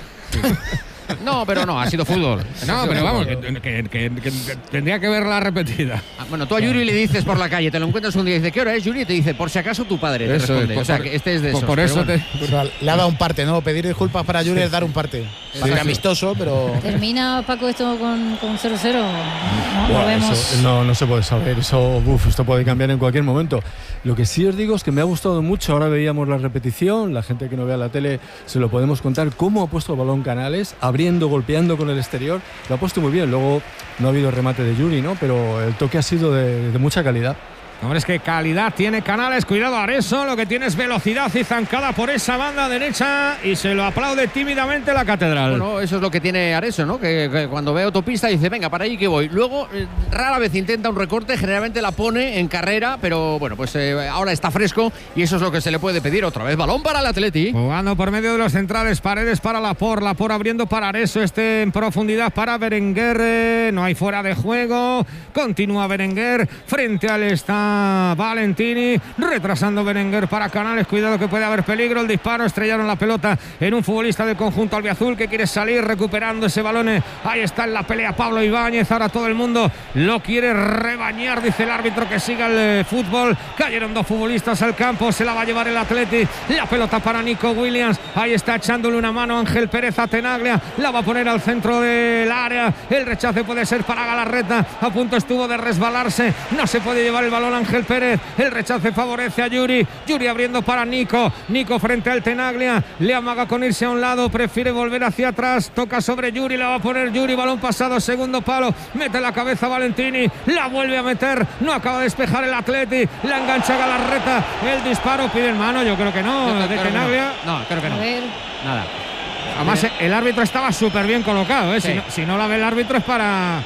No, pero no, ha sido fútbol. No, pero vamos, que, que, que, que, que tendría que verla repetida. Ah, bueno, tú a Yuri le dices por la calle, te lo encuentras un día y dice, ¿qué hora es, Yuri? Y te dice, por si acaso tu padre. Te Eso responde. es, o sea, por, que este es de por, esos. por eso bueno. te, O sea, le ha dado un parte, ¿no? Pedir disculpas para Yuri sí. es dar un parte. Parte amistoso, pero... ¿Termina, Paco, esto con cero cero? No, Buah, no vemos. Eso, no, no se puede saber. Eso, uf, esto puede cambiar en cualquier momento. Lo que sí os digo es que me ha gustado mucho. Ahora veíamos la repetición. La gente que no vea la tele se lo podemos contar. Cómo ha puesto el balón Canales, abriendo, golpeando con el exterior. Lo ha puesto muy bien. Luego no ha habido remate de Yuri, ¿no? Pero el toque ha sido de, de mucha calidad. Hombre, es que calidad tiene Canales, cuidado Areso, lo que tiene es velocidad y zancada por esa banda derecha y se lo aplaude tímidamente la Catedral. Bueno, eso es lo que tiene Areso, ¿no? Que, que cuando ve autopista dice, venga, para ahí que voy. Luego, eh, rara vez intenta un recorte, generalmente la pone en carrera, pero bueno, pues eh, ahora está fresco y eso es lo que se le puede pedir. Otra vez, balón para el Atleti. Jugando por medio de los centrales, Paredes para Lapor, Lapor abriendo para Areso, este en profundidad para Berenguer, eh, no hay fuera de juego, continúa Berenguer, frente al está Valentini, retrasando Berenguer para Canales, cuidado que puede haber peligro, el disparo, estrellaron la pelota en un futbolista del conjunto albiazul que quiere salir recuperando ese balón, ahí está en la pelea Pablo Ibáñez, ahora todo el mundo lo quiere rebañar, dice el árbitro que siga el eh, fútbol, cayeron dos futbolistas al campo, se la va a llevar el Atleti, la pelota para Nico Williams, ahí está echándole una mano Ángel Pérez a Tenaglia, la va a poner al centro del área, el rechace puede ser para Galarreta, a punto estuvo de resbalarse, no se puede llevar el balón Ángel Pérez, el rechace favorece a Yuri, Yuri abriendo para Nico, Nico frente al Tenaglia, le amaga con irse a un lado, prefiere volver hacia atrás, toca sobre Yuri, la va a poner Yuri, balón pasado, segundo palo, mete la cabeza Valentini, la vuelve a meter, no acaba de despejar el Atleti, la engancha Galarreta, el disparo, pide en mano, yo creo que no, yo creo, de creo Tenaglia. Que no. no, creo que no. Nada. Además, el árbitro estaba súper bien colocado, ¿eh? Sí. si, no, si no la ve el árbitro es para...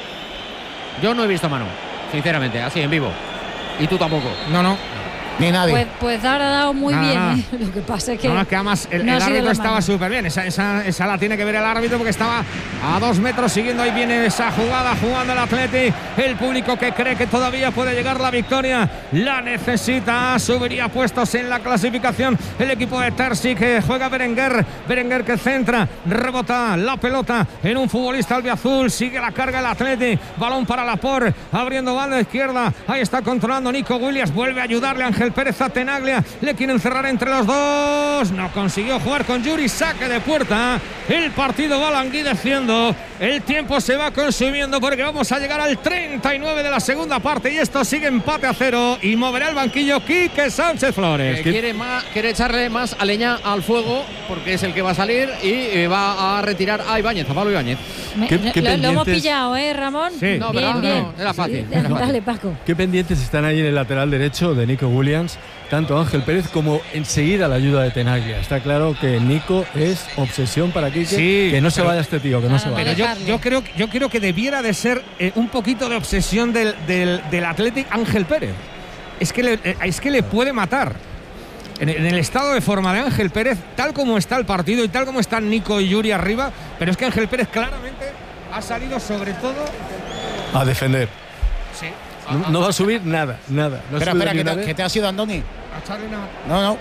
Yo no he visto mano, sinceramente, así en vivo. Y tú tampoco. No, no. Ni nadie. Pues, pues dar ha dado muy Nada, bien. nada. ¿eh? Lo que pasa es que. No, es que además el, no el ha sido árbitro la estaba mano. súper bien. Esa, esa, esa la tiene que ver el árbitro porque estaba a dos metros siguiendo. Ahí viene esa jugada, jugando el Atleti. El público que cree que todavía puede llegar la victoria la necesita. Subiría puestos en la clasificación el equipo de Terzi, que juega Berenguer. Berenguer que centra, rebota la pelota en un futbolista albiazul. Sigue la carga el Atleti. Balón para Lapor, abriendo banda izquierda. Ahí está controlando Nico Williams. Vuelve a ayudarle Ángel Pérez a Tenaglia. Le quieren cerrar entre los dos. No consiguió jugar con Yuri. Saque de puerta. El partido va languideciendo. El tiempo se va consumiendo porque vamos a llegar al treinta y nueve de la segunda parte. Y esto sigue empate a cero. Y moverá el banquillo Quique Sánchez Flores. Eh, quiere, más, quiere echarle más a leña al fuego porque es el que va a salir y eh, va a retirar a Ibáñez, a Pablo Ibáñez. Me, ¿Qué- qué lo, lo hemos pendientes? pillado, ¿eh, Ramón? Sí. No, bien, pero bien. no, era fácil, Sí, era fácil. Dale, Paco. ¿Qué pendientes están ahí en el lateral derecho de Nico Williams? Tanto Ángel Pérez como enseguida la ayuda de Tenaglia. Está claro que Nico es obsesión para Quique. Sí, que no se pero- vaya este tío, que no Ah, se no, vaya. Pero yo, dejarle. yo, creo, yo creo que debiera de ser eh, un poquito de obsesión del, del, del Athletic Ángel Pérez. Es que, le, eh, es que le puede matar. En, en el estado de forma de Ángel Pérez, tal como está el partido y tal como están Nico y Yuri arriba, pero es que Ángel Pérez claramente ha salido sobre todo... A defender. Sí. No, no va a subir nada, nada. No espera, sube espera, ni que una te, vez. que te ha sido Andoni. A echarle una- No, no.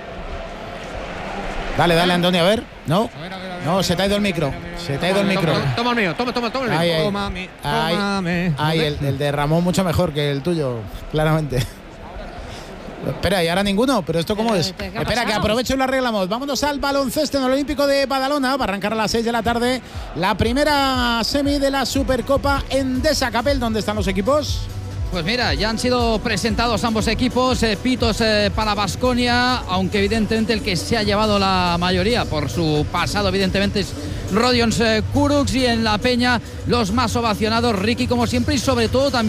Dale, dale, Andoni, a ver. No. A ver, a ver, a ver, No, a ver, se te ha ido el micro. Se te ha ido el micro. Toma, toma el mío, toma, toma, toma el mío. Ahí, ahí. Tómame, Ahí, tómame. ahí, el, el de Ramón mucho mejor que el tuyo, claramente. Espera, ¿y ahora ninguno? ¿Pero esto cómo Pero, es? ¿qué ha Espera, que pasado? aprovecho y lo arreglamos. Vámonos al baloncesto en el Olímpico de Badalona. Va a arrancar a las seis de la tarde la primera semi de la Supercopa Endesa. Capel, ¿dónde están los equipos? Pues mira, ya han sido presentados ambos equipos, eh, pitos eh, para Baskonia, aunque evidentemente el que se ha llevado la mayoría por su pasado evidentemente es Rodions eh, Kurucs, y en la Peña los más ovacionados, Ricky como siempre, y sobre todo también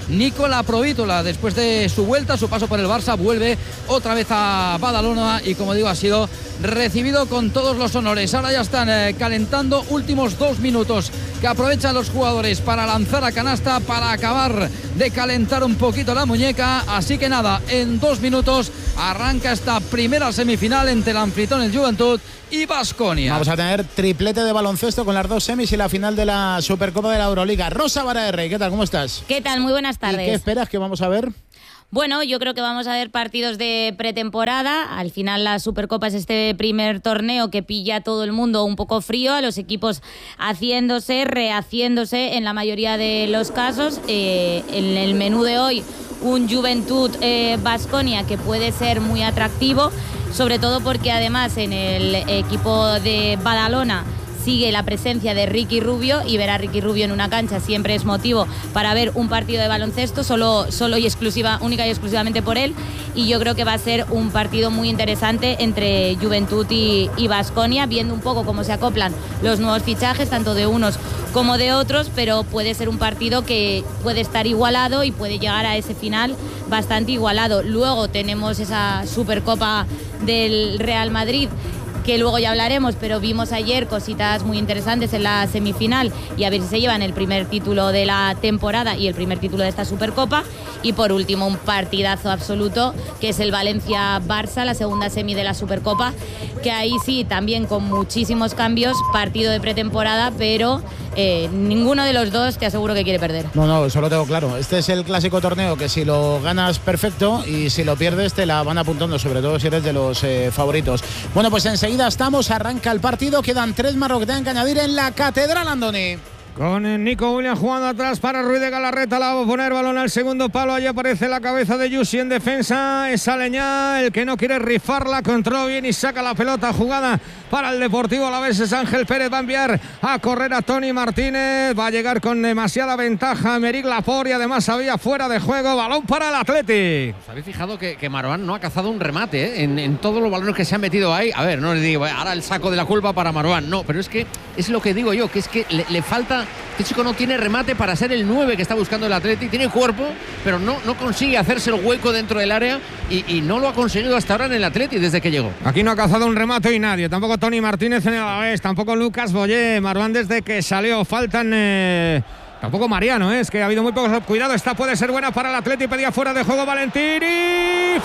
Nicola Provítola. Después de su vuelta, su paso por el Barça, vuelve otra vez a Badalona y, como digo, ha sido recibido con todos los honores. Ahora ya están eh, calentando, últimos dos minutos que aprovechan los jugadores para lanzar a canasta, para acabar de calentar un poquito la muñeca. Así que nada, en dos minutos arranca esta primera semifinal entre el anfitrión, el Juventud, y Baskonia. Vamos a tener triplete de baloncesto con las dos semis y la final de la Supercopa de la Euroliga. Rosa Baraheri, ¿qué tal? ¿Cómo estás? ¿Qué tal? Muy buenas tardes. ¿Y qué esperas que vamos a ver? Bueno, yo creo que vamos a ver partidos de pretemporada. Al final la Supercopa es este primer torneo que pilla a todo el mundo un poco frío, a los equipos haciéndose, rehaciéndose en la mayoría de los casos. Eh, en el menú de hoy, un Juventud Baskonia eh, que puede ser muy atractivo, sobre todo porque además en el equipo de Badalona sigue la presencia de Ricky Rubio, y ver a Ricky Rubio en una cancha siempre es motivo para ver un partido de baloncesto, solo, solo y exclusiva, única y exclusivamente por él, y yo creo que va a ser un partido muy interesante entre Juventud y Baskonia, viendo un poco cómo se acoplan los nuevos fichajes, tanto de unos como de otros, pero puede ser un partido que puede estar igualado y puede llegar a ese final bastante igualado. Luego tenemos esa Supercopa del Real Madrid, que luego ya hablaremos, pero vimos ayer cositas muy interesantes en la semifinal, y a ver si se llevan el primer título de la temporada y el primer título de esta Supercopa. Y por último, un partidazo absoluto, que es el Valencia-Barça, la segunda semi de la Supercopa, que ahí sí, también con muchísimos cambios, partido de pretemporada, pero eh, ninguno de los dos te aseguro que quiere perder. No, no, eso lo tengo claro. Este es el clásico torneo que si lo ganas, perfecto, y si lo pierdes te la van apuntando, sobre todo si eres de los eh, favoritos. Bueno, pues enseguida estamos, arranca el partido, quedan tres más que tengan que añadir en la Catedral, Andoni. Con Nico Williams jugando atrás para Ruiz de Galarreta, la va a poner balón al segundo palo, allí aparece la cabeza de Yusi en defensa, esa leña, el que no quiere rifarla, controla bien y saca la pelota, jugada para el Deportivo Alavés, es Ángel Pérez, va a enviar a correr a Tony Martínez, va a llegar con demasiada ventaja Meric Laporte, y además había fuera de juego, balón para el Athletic. ¿Os habéis fijado que, que Marwan no ha cazado un remate eh? en, en todos los balones que se han metido ahí? A ver, no les digo, ahora el saco de la culpa para Marwan, no, pero es que es lo que digo yo, que es que le, le falta. Este chico no tiene remate para ser el nueve que está buscando el Athletic. Tiene cuerpo, pero no, no consigue hacerse el hueco dentro del área, y, y no lo ha conseguido hasta ahora en el Athletic desde que llegó. Aquí no ha cazado un remate y nadie. Tampoco Tony Martínez en el Alavés, tampoco Lucas Boyé. Marwan desde que salió. Faltan... Eh... Tampoco Mariano, ¿eh? Es que ha habido muy pocos. Cuidado, esta puede ser buena para el Athletic. Pedía fuera de juego Valentini.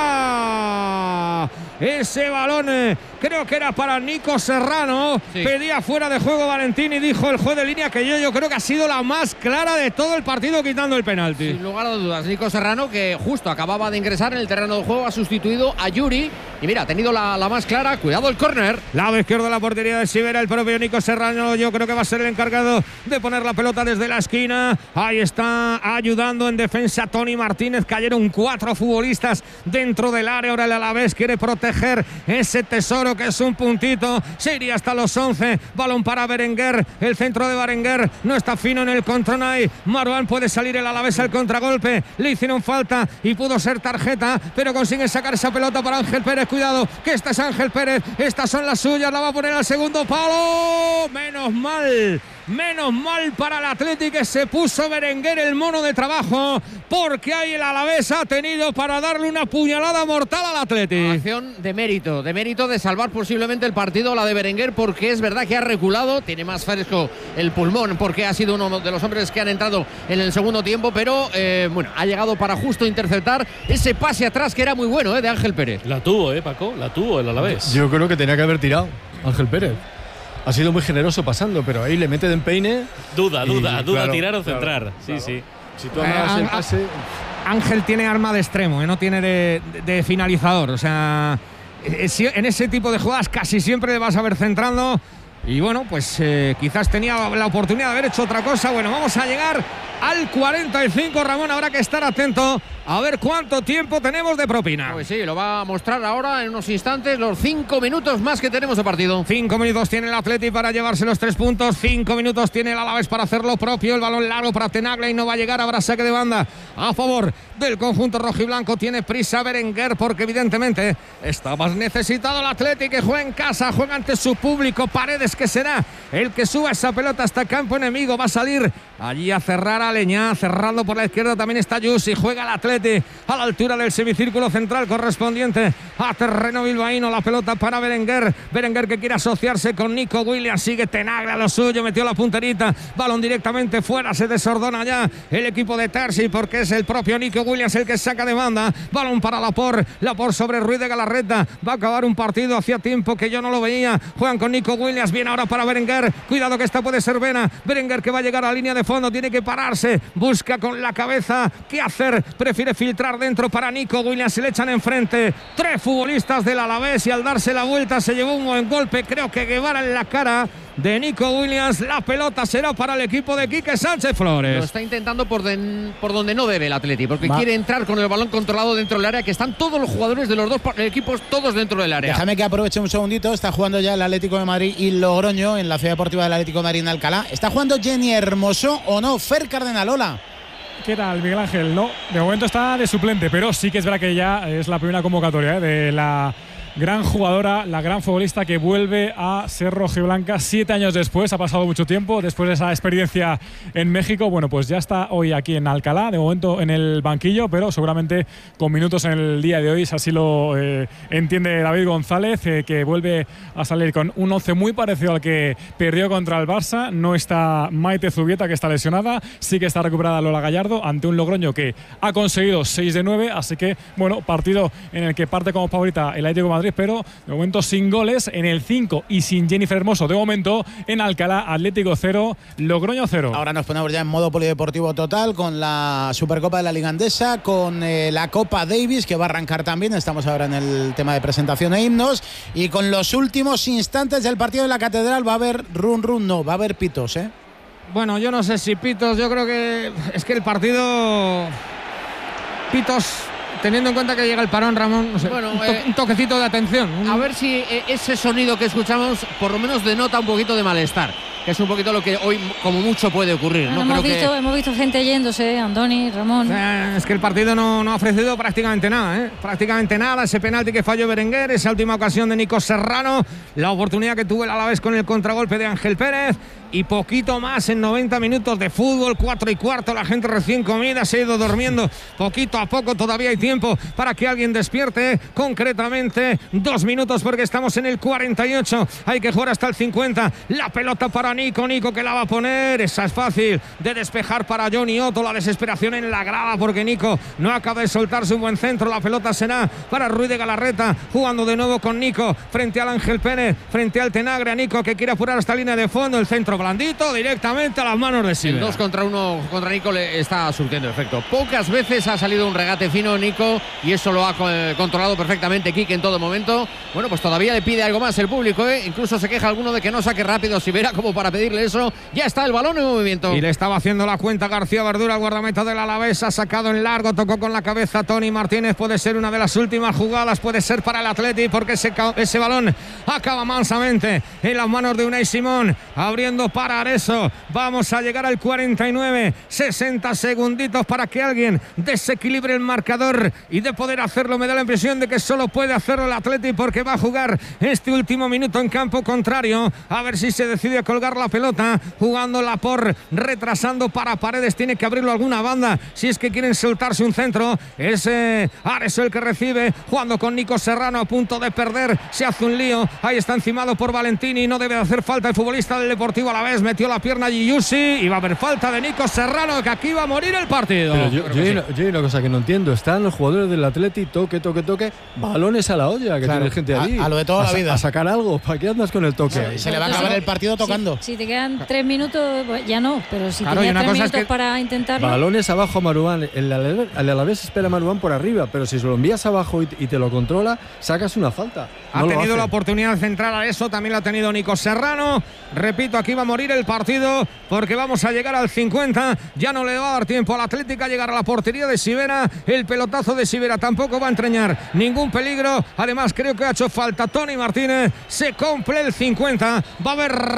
¡Fuera! Ese balón eh, creo que era para Nico Serrano. Sí. Pedía fuera de juego Valentini. Dijo el juez de línea que yo, yo creo que ha sido la más clara de todo el partido, quitando el penalti. Sin lugar a dudas, Nico Serrano, que justo acababa de ingresar en el terreno de juego, ha sustituido a Yuri. Y mira, ha tenido la, la más clara. Cuidado el córner. Lado izquierdo de la portería de Sivera, el propio Nico Serrano. Yo creo que va a ser el encargado de poner la pelota desde la esquina. Ahí está ayudando en defensa Tony Martínez. Cayeron cuatro futbolistas dentro del área. Ahora el Alavés quiere proteger ese tesoro que es un puntito. Se iría hasta los once. Balón para Berenguer. El centro de Berenguer no está fino en el Contronay. Marwan, puede salir el Alavés al contragolpe. Le hicieron falta y pudo ser tarjeta, pero consigue sacar esa pelota para Ángel Pérez. Cuidado, que esta es Ángel Pérez. Estas son las suyas. La va a poner al segundo palo. Menos mal. Menos mal para el Athletic que se puso Berenguer, el mono de trabajo, porque ahí el Alavés ha tenido para darle una puñalada mortal al Athletic. Acción de mérito, de mérito de salvar posiblemente el partido, la de Berenguer, porque es verdad que ha reculado, tiene más fresco el pulmón, porque ha sido uno de los hombres que han entrado en el segundo tiempo, pero eh, bueno, ha llegado para justo interceptar ese pase atrás que era muy bueno eh, de Ángel Pérez. La tuvo, eh, Paco, la tuvo el Alavés. Yo creo que tenía que haber tirado Ángel Pérez. Ha sido muy generoso pasando, pero ahí le mete de empeine. Duda, y, duda, duda, claro, sí, claro, sí, claro. sí. Si tú amas eh, el pase. Ángel tiene arma de extremo, ¿eh? No tiene de, de, de finalizador. O sea, en ese tipo de jugadas casi siempre le vas a ver centrando. Y bueno, pues eh, quizás tenía la oportunidad de haber hecho otra cosa. Bueno, vamos a llegar al cuarenta y cinco, Ramón. Habrá que estar atento a ver cuánto tiempo tenemos de propina. Pues sí, lo va a mostrar ahora en unos instantes, los cinco minutos más que tenemos de partido. Cinco minutos tiene el Athletic para llevarse los tres puntos. Cinco minutos tiene el Alavés para hacer lo propio. El balón largo para Tenaglia y no va a llegar. Habrá saque de banda a favor del conjunto rojiblanco. Tiene prisa Berenguer porque evidentemente está más necesitado el Athletic, que juega en casa, juega ante su público. Paredes, que será el que suba esa pelota hasta campo enemigo. Va a salir Allí a cerrar a Leñá, cerrando por la izquierda también está Yusi, juega el Atleti a la altura del semicírculo central correspondiente a terreno bilbaíno, la pelota para Berenguer, Berenguer que quiere asociarse con Nico Williams, sigue Tenagre a lo suyo, metió la punterita, balón directamente fuera, se desordona ya el equipo de Terzi porque es el propio Nico Williams el que saca de banda, balón para Laporte, Laporte sobre Ruiz de Galarreta, va a acabar un partido, hacía tiempo que yo no lo veía, juegan con Nico Williams, bien ahora para Berenguer, cuidado que esta puede ser Vena, Berenguer que va a llegar a la línea de fondo, tiene que pararse, busca con la cabeza qué hacer, prefiere filtrar dentro para Nico Williams, se le echan enfrente tres futbolistas del Alavés y al darse la vuelta se llevó un buen golpe, creo que Guevara en la cara de Nico Williams, la pelota será para el equipo de Quique Sánchez Flores. Lo está intentando por, de, por donde no debe el Atleti, porque Va. quiere entrar con el balón controlado dentro del área, que están todos los jugadores de los dos equipos, todos dentro del área. Déjame que aproveche un segundito, está jugando ya el Atlético de Madrid y Logroño en la Ciudad Deportiva del Atlético de Madrid en Alcalá. ¿Está jugando Jenny Hermoso o no? Fer Cardenalola. ¿Qué tal, Miguel Ángel? No, de momento está de suplente, pero sí que es verdad que ya es la primera convocatoria, ¿eh?, de la gran jugadora, la gran futbolista que vuelve a ser rojiblanca siete años después. Ha pasado mucho tiempo después de esa experiencia en México. Bueno, pues ya está hoy aquí en Alcalá, de momento en el banquillo, pero seguramente con minutos en el día de hoy, si así lo eh, entiende David González, eh, que vuelve a salir con un once muy parecido al que perdió contra el Barça. No está Maite Zubieta, que está lesionada, sí que está recuperada Lola Gallardo ante un Logroño que ha conseguido seis de nueve, así que bueno, partido en el que parte como favorita el Atlético de Madrid, pero de momento sin goles en el cinco y sin Jennifer Hermoso. De momento en Alcalá, Atlético cero, Logroño cero. Ahora nos ponemos ya en modo polideportivo total con la Supercopa de la Liga Andesa, con eh, la Copa Davis que va a arrancar también. Estamos ahora en el tema de presentación e himnos y con los últimos instantes del partido de la Catedral. Va a haber run run, no, va a haber pitos, ¿eh? Bueno, yo no sé si pitos, yo creo que es que el partido pitos, teniendo en cuenta que llega el parón, Ramón, no sé, bueno, un, to eh, un toquecito de atención. A ver si eh, ese sonido que escuchamos por lo menos denota un poquito de malestar, que es un poquito lo que hoy como mucho puede ocurrir. Bueno, ¿no? hemos, Creo visto, que... hemos visto gente yéndose, Andoni, Ramón. Eh, es que el partido no, no ha ofrecido prácticamente nada, ¿eh? prácticamente nada. Ese penalti que falló Berenguer, esa última ocasión de Nico Serrano, la oportunidad que tuvo el Alavés con el contragolpe de Ángel Pérez y poquito más en noventa minutos de fútbol, cuatro y cuarto, la gente recién comida se ha ido durmiendo poquito a poco, todavía hay tiempo para que alguien despierte, concretamente dos minutos porque estamos en el cuarenta y ocho, hay que jugar hasta el cincuenta, la pelota para Nico, Nico que la va a poner, esa es fácil de despejar para Johnny Otto, la desesperación en la grada porque Nico no acaba de soltarse un buen centro, la pelota será para Ruiz de Galarreta, jugando de nuevo con Nico, frente al Ángel Pérez, frente al Tenagre, a Nico que quiere apurar hasta línea de fondo, el centro blandito directamente a las manos de Silva. El dos contra uno contra Nico le está surtiendo efecto. Pocas veces ha salido un regate fino Nico y eso lo ha controlado perfectamente Quique en todo momento. Bueno, pues todavía le pide algo más el público, ¿eh? Incluso se queja alguno de que no saque rápido Sivera como para pedirle eso. Ya está el balón en movimiento. Y le estaba haciendo la cuenta García Verdura, el guardameta del Alavés, ha sacado en largo, tocó con la cabeza Tony Martínez, puede ser una de las últimas jugadas, puede ser para el Atleti porque ese, ese balón acaba mansamente en las manos de Unai Simón, abriendo para Areso. Vamos a llegar al cuarenta y nueve, sesenta segunditos para que alguien desequilibre el marcador y de poder hacerlo me da la impresión de que solo puede hacerlo el Atleti porque va a jugar este último minuto en campo contrario, a ver si se decide a colgar la pelota, jugando Laporte, retrasando para Paredes, tiene que abrirlo a alguna banda si es que quieren soltarse un centro, es eh, Areso el que recibe, jugando con Nico Serrano a punto de perder, se hace un lío, ahí está encimado por Valentini, no debe de hacer falta el futbolista del Deportivo Alavés, metió la pierna Giusi y va a haber falta de Nico Serrano, que aquí va a morir el partido. Pero yo, yo, hay una, yo hay una cosa que no entiendo, están los jugadores del Atleti, toque, toque, toque, balones a la olla, que claro, tiene gente allí. A, a lo de toda a, la vida. A sacar algo, ¿para qué andas con el toque? Se, se le va a acabar el partido tocando. Si, si te quedan tres minutos, pues ya no, pero si claro, tienes tres minutos es que para intentarlo. Balones abajo a Maruán, el Alavés, el Alavés espera a Maruán por arriba, pero si se lo envías abajo y, y te lo controla, sacas una falta. Ha no tenido la oportunidad de centrar a eso, también la ha tenido Nico Serrano. Repito, aquí va a morir el partido porque vamos a llegar al cincuenta. Ya no le va a dar tiempo al Atlético a llegar a la portería de Sivera. El pelotazo de Sivera tampoco va a entrañar ningún peligro. Además, creo que ha hecho falta Tony Martínez. Se cumple el cincuenta. Va a haber reparto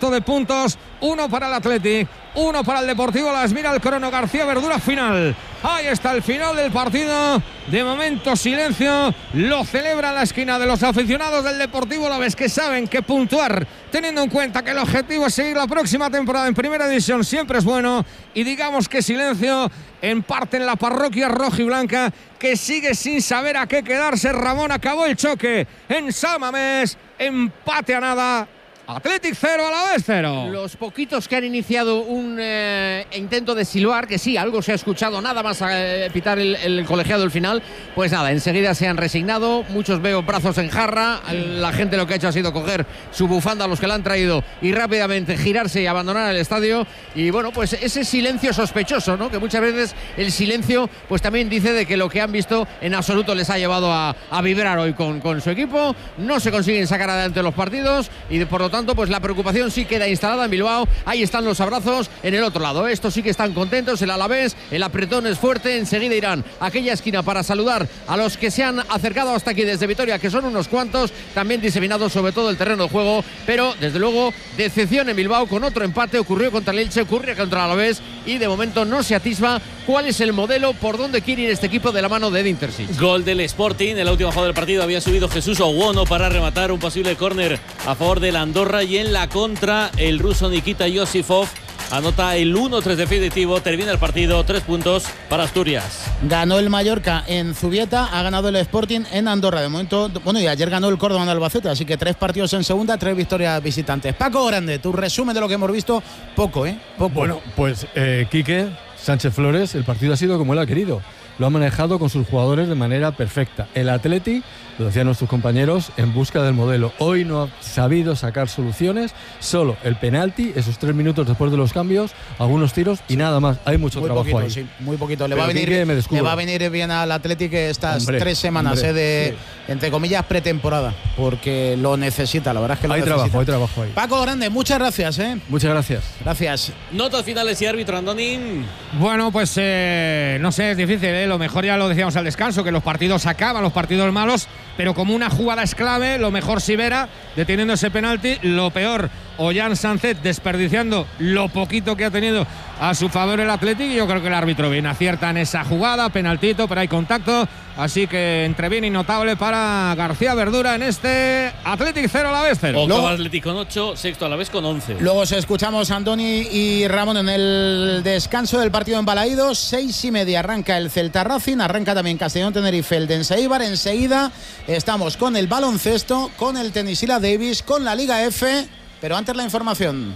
reparto de puntos, uno para el Athletic, uno para el Deportivo Alavés. Mira el crono, García Verdura, final. Ahí está el final del partido. De momento silencio, lo celebra en la esquina de los aficionados del Deportivo Alavés, que saben que puntuar, teniendo en cuenta que el objetivo es seguir la próxima temporada en Primera División, siempre es bueno. Y digamos que silencio en parte en la parroquia rojiblanca, que sigue sin saber a qué quedarse. Ramón, acabó el choque en San Mamés, empate a nada. Athletic cero, Alavés cero. Los poquitos que han iniciado un eh, intento de silbar, que sí, algo se ha escuchado, nada más a eh, pitar el, el colegiado el final, pues nada, enseguida se han resignado. Muchos veo brazos en jarra. La gente lo que ha hecho ha sido coger su bufanda a los que la han traído y rápidamente girarse y abandonar el estadio. Y bueno, pues ese silencio sospechoso, ¿no? Que muchas veces el silencio pues también dice de que lo que han visto en absoluto les ha llevado a, a vibrar hoy con, con su equipo. No se consiguen sacar adelante los partidos y de, por lo tanto pues la preocupación sí queda instalada en Bilbao. Ahí están los abrazos en el otro lado. Estos sí que están contentos, el Alavés, el apretón es fuerte. Enseguida irán a aquella esquina para saludar a los que se han acercado hasta aquí desde Vitoria, que son unos cuantos, también diseminados sobre todo el terreno de juego, pero desde luego decepción en Bilbao con otro empate. Ocurrió contra el Elche, ocurrió contra el Alavés y de momento no se atisba cuál es el modelo, por dónde quiere ir este equipo de la mano de Edin Terzic. Gol del Sporting, en la última jugada del partido había subido Jesús Owono para rematar un posible córner a favor del Andorra, y en la contra el ruso Nikita Yosifov anota el uno tres definitivo. Termina el partido, tres puntos para Asturias. Ganó el Mallorca en Zubieta, ha ganado el Sporting en Andorra. De momento, bueno, y ayer ganó el Córdoba en Albacete, así que tres partidos en segunda, tres victorias visitantes. Paco Grande, tu resumen de lo que hemos visto, poco, ¿eh? Poco. Bueno, pues eh, Quique Sánchez Flores, el partido ha sido como él ha querido. Lo ha manejado con sus jugadores de manera perfecta. El Athletic, lo decían nuestros compañeros, en busca del modelo. Hoy no ha sabido sacar soluciones, solo el penalti, esos tres minutos después de los cambios, algunos tiros y nada más. Hay mucho muy trabajo poquito, ahí. Sí, muy poquito. Le Pero va, a venir, le va a venir bien al Athletic estas hombre, tres semanas hombre, eh, de, sí. entre comillas, pretemporada, porque lo necesita, la verdad es que lo hay necesita. trabajo, hay trabajo ahí. Paco Grande, muchas gracias. ¿eh? Muchas gracias. Gracias. Notas finales y árbitro, Andonín. Bueno, pues eh, no sé, es difícil, ¿eh? Lo mejor ya lo decíamos al descanso, que los partidos acaban, los partidos malos, pero como una jugada es clave, lo mejor Sivera deteniendo ese penalti, lo peor Ollán Sánchez desperdiciando lo poquito que ha tenido a su favor el Athletic, y yo creo que el árbitro bien acierta en esa jugada, penaltito, pero hay contacto, así que entre bien y notable para García Verdura en este Athletic cero, Alavés cero. Octavo Athletic con ocho, sexto Alavés con once. Luego os escuchamos a Andoni y Ramón en el descanso del partido en Balaídos. Seis y media arranca el Celta Racing, arranca también Castellón Tenerife, el Dense Eibar. Enseguida estamos con el baloncesto, con el Tenisila Davis, con la Liga F, pero antes la información.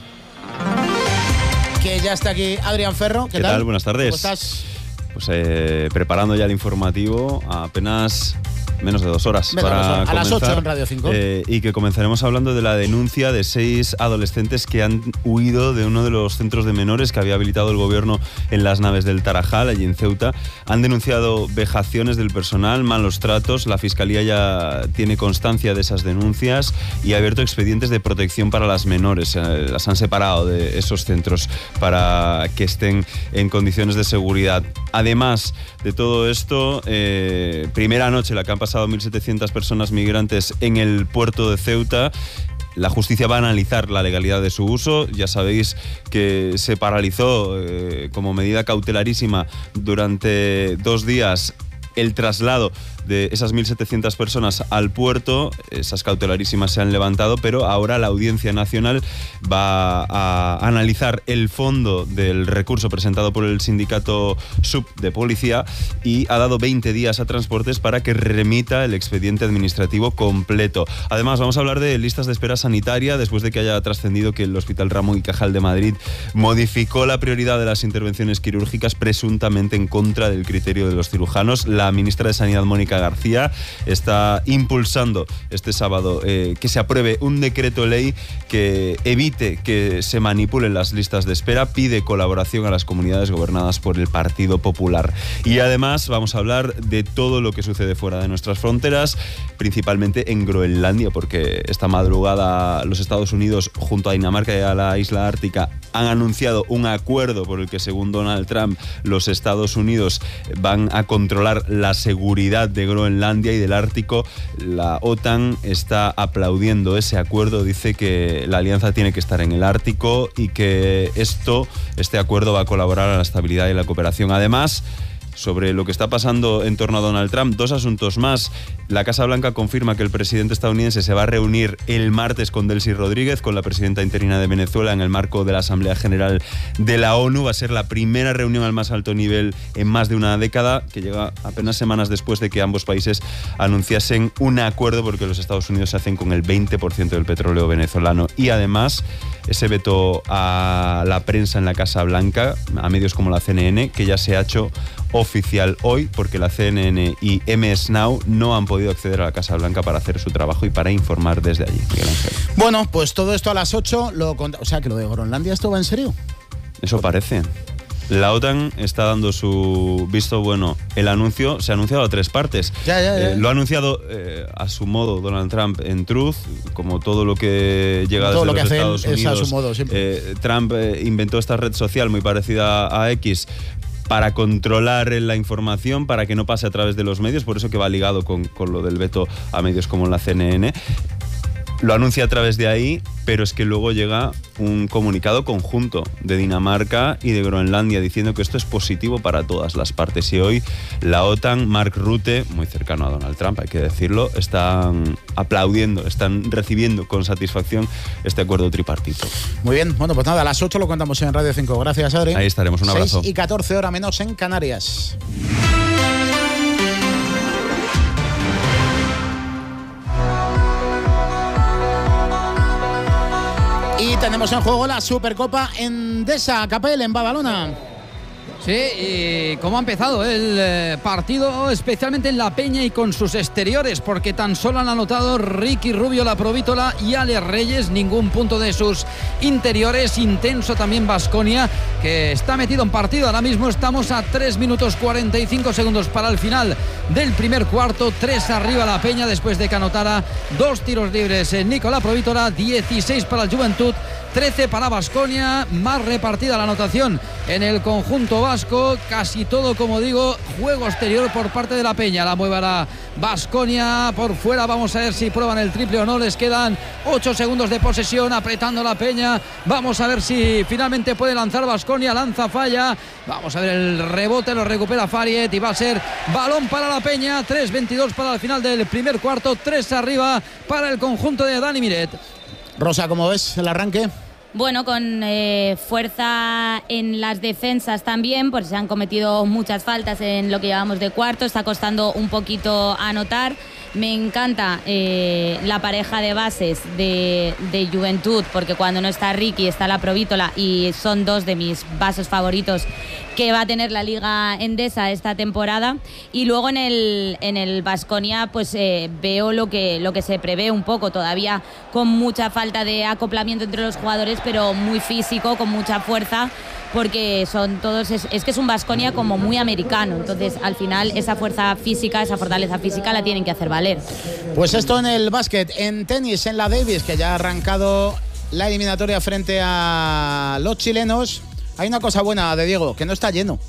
Que ya está aquí Adrián Ferro. ¿Qué, ¿Qué tal? tal? Buenas tardes. ¿Cómo estás? Pues eh, preparando ya el informativo a apenas menos de dos horas. Menos para dos horas. A las comenzar, ocho en Radio cinco. Eh, y que comenzaremos hablando de la denuncia de seis adolescentes que han huido de uno de los centros de menores que había habilitado el gobierno en las naves del Tarajal, allí en Ceuta. Han denunciado vejaciones del personal, malos tratos. La Fiscalía ya tiene constancia de esas denuncias y ha abierto expedientes de protección para las menores. Eh, las han separado de esos centros para que estén en condiciones de seguridad. Además de todo esto, eh, primera noche la que han pasado mil setecientas personas migrantes en el puerto de Ceuta. La justicia va a analizar la legalidad de su uso. Ya sabéis que se paralizó eh, como medida cautelarísima durante dos días el traslado de esas mil setecientas personas al puerto. Esas cautelarísimas se han levantado, pero ahora la Audiencia Nacional va a analizar el fondo del recurso presentado por el sindicato S U P de policía y ha dado veinte días a Transportes para que remita el expediente administrativo completo. Además, vamos a hablar de listas de espera sanitaria después de que haya trascendido que el Hospital Ramón y Cajal de Madrid modificó la prioridad de las intervenciones quirúrgicas presuntamente en contra del criterio de los cirujanos. La ministra de Sanidad, Mónica García, está impulsando este sábado eh, que se apruebe un decreto ley que evite que se manipulen las listas de espera. Pide colaboración a las comunidades gobernadas por el Partido Popular. Y además vamos a hablar de todo lo que sucede fuera de nuestras fronteras, principalmente en Groenlandia, porque esta madrugada los Estados Unidos junto a Dinamarca y a la isla ártica han anunciado un acuerdo por el que, según Donald Trump, los Estados Unidos van a controlar la seguridad de Groenlandia y del Ártico. La OTAN está aplaudiendo ese acuerdo, dice que la alianza tiene que estar en el Ártico y que esto, este acuerdo va a colaborar a la estabilidad y la cooperación. Además, sobre lo que está pasando en torno a Donald Trump, dos asuntos más. La Casa Blanca confirma que el presidente estadounidense se va a reunir el martes con Delcy Rodríguez, con la presidenta interina de Venezuela, en el marco de la Asamblea General de la ONU. Va a ser la primera reunión al más alto nivel en más de una década, que llega apenas semanas después de que ambos países anunciasen un acuerdo, porque los Estados Unidos se hacen con el veinte por ciento del petróleo venezolano. Y además, ese veto a la prensa en la Casa Blanca, a medios como la C N N, que ya se ha hecho oficial hoy, porque la C N N y M S Now no han podido acceder a la Casa Blanca para hacer su trabajo y para informar desde allí. Miguel Ángel. Bueno, pues todo esto a las ocho, lo cont- o sea que lo de Groenlandia, ¿esto va en serio? Eso parece. La OTAN está dando su visto bueno. El anuncio se ha anunciado a tres partes. Ya, ya, ya. Eh, lo ha anunciado eh, a su modo Donald Trump en Truth, como todo lo que llega todo desde lo que los hace Estados él Unidos. es a su modo, siempre. Eh, Trump eh, inventó esta red social muy parecida a X para controlar la información, para que no pase a través de los medios, por eso que va ligado con, con lo del veto a medios como la C N N. Lo anuncia a través de ahí, pero es que luego llega un comunicado conjunto de Dinamarca y de Groenlandia diciendo que esto es positivo para todas las partes. Y hoy la OTAN, Mark Rutte, muy cercano a Donald Trump, hay que decirlo, están aplaudiendo, están recibiendo con satisfacción este acuerdo tripartito. Muy bien, bueno, pues nada, a las ocho lo contamos en Radio cinco. Gracias, Adri. Ahí estaremos, un abrazo. seis y catorce, hora menos en Canarias. Y tenemos en juego la Supercopa Endesa Capel en Badalona. Sí, y cómo ha empezado el eh, partido, especialmente en La Peña y con sus exteriores, porque tan solo han anotado Ricky Rubio, La Provítola y Ale Reyes, ningún punto de sus interiores. Intenso también Baskonia, que está metido en partido. Ahora mismo estamos a tres minutos cuarenta y cinco segundos para el final del primer cuarto. tres arriba La Peña después de que anotara dos tiros libres en Nicolás Provítola. dieciséis para el Juventud, trece para Baskonia. Más repartida la anotación en el conjunto vasco. Casi todo, como digo, juego exterior por parte de La Peña. La mueve la Baskonia por fuera. Vamos a ver si prueban el triple o no. Les quedan ocho segundos de posesión, apretando La Peña. Vamos a ver si finalmente puede lanzar Baskonia. Lanza, falla. Vamos a ver el rebote, lo recupera Fariet y va a ser balón para La Peña. tres veintidós para el final del primer cuarto. tres arriba para el conjunto de Dani Miret. Rosa, ¿cómo ves el arranque? Bueno, con eh, fuerza en las defensas también, porque se han cometido muchas faltas en lo que llevamos de cuarto. Está costando un poquito anotar. Me encanta eh, la pareja de bases de, de Juventud, porque cuando no está Ricky está La Provítola y son dos de mis bases favoritos que va a tener la Liga Endesa esta temporada. Y luego en el en el Baskonia pues eh, veo lo que lo que se prevé un poco, todavía con mucha falta de acoplamiento entre los jugadores, pero muy físico, con mucha fuerza, porque son todos es, es que es un Baskonia como muy americano. Entonces al final esa fuerza física, esa fortaleza física la tienen que hacer valer. Pues esto en el básquet. En tenis, en la Davis, que ya ha arrancado la eliminatoria frente a los chilenos. Hay una cosa buena de Diego, que no está lleno.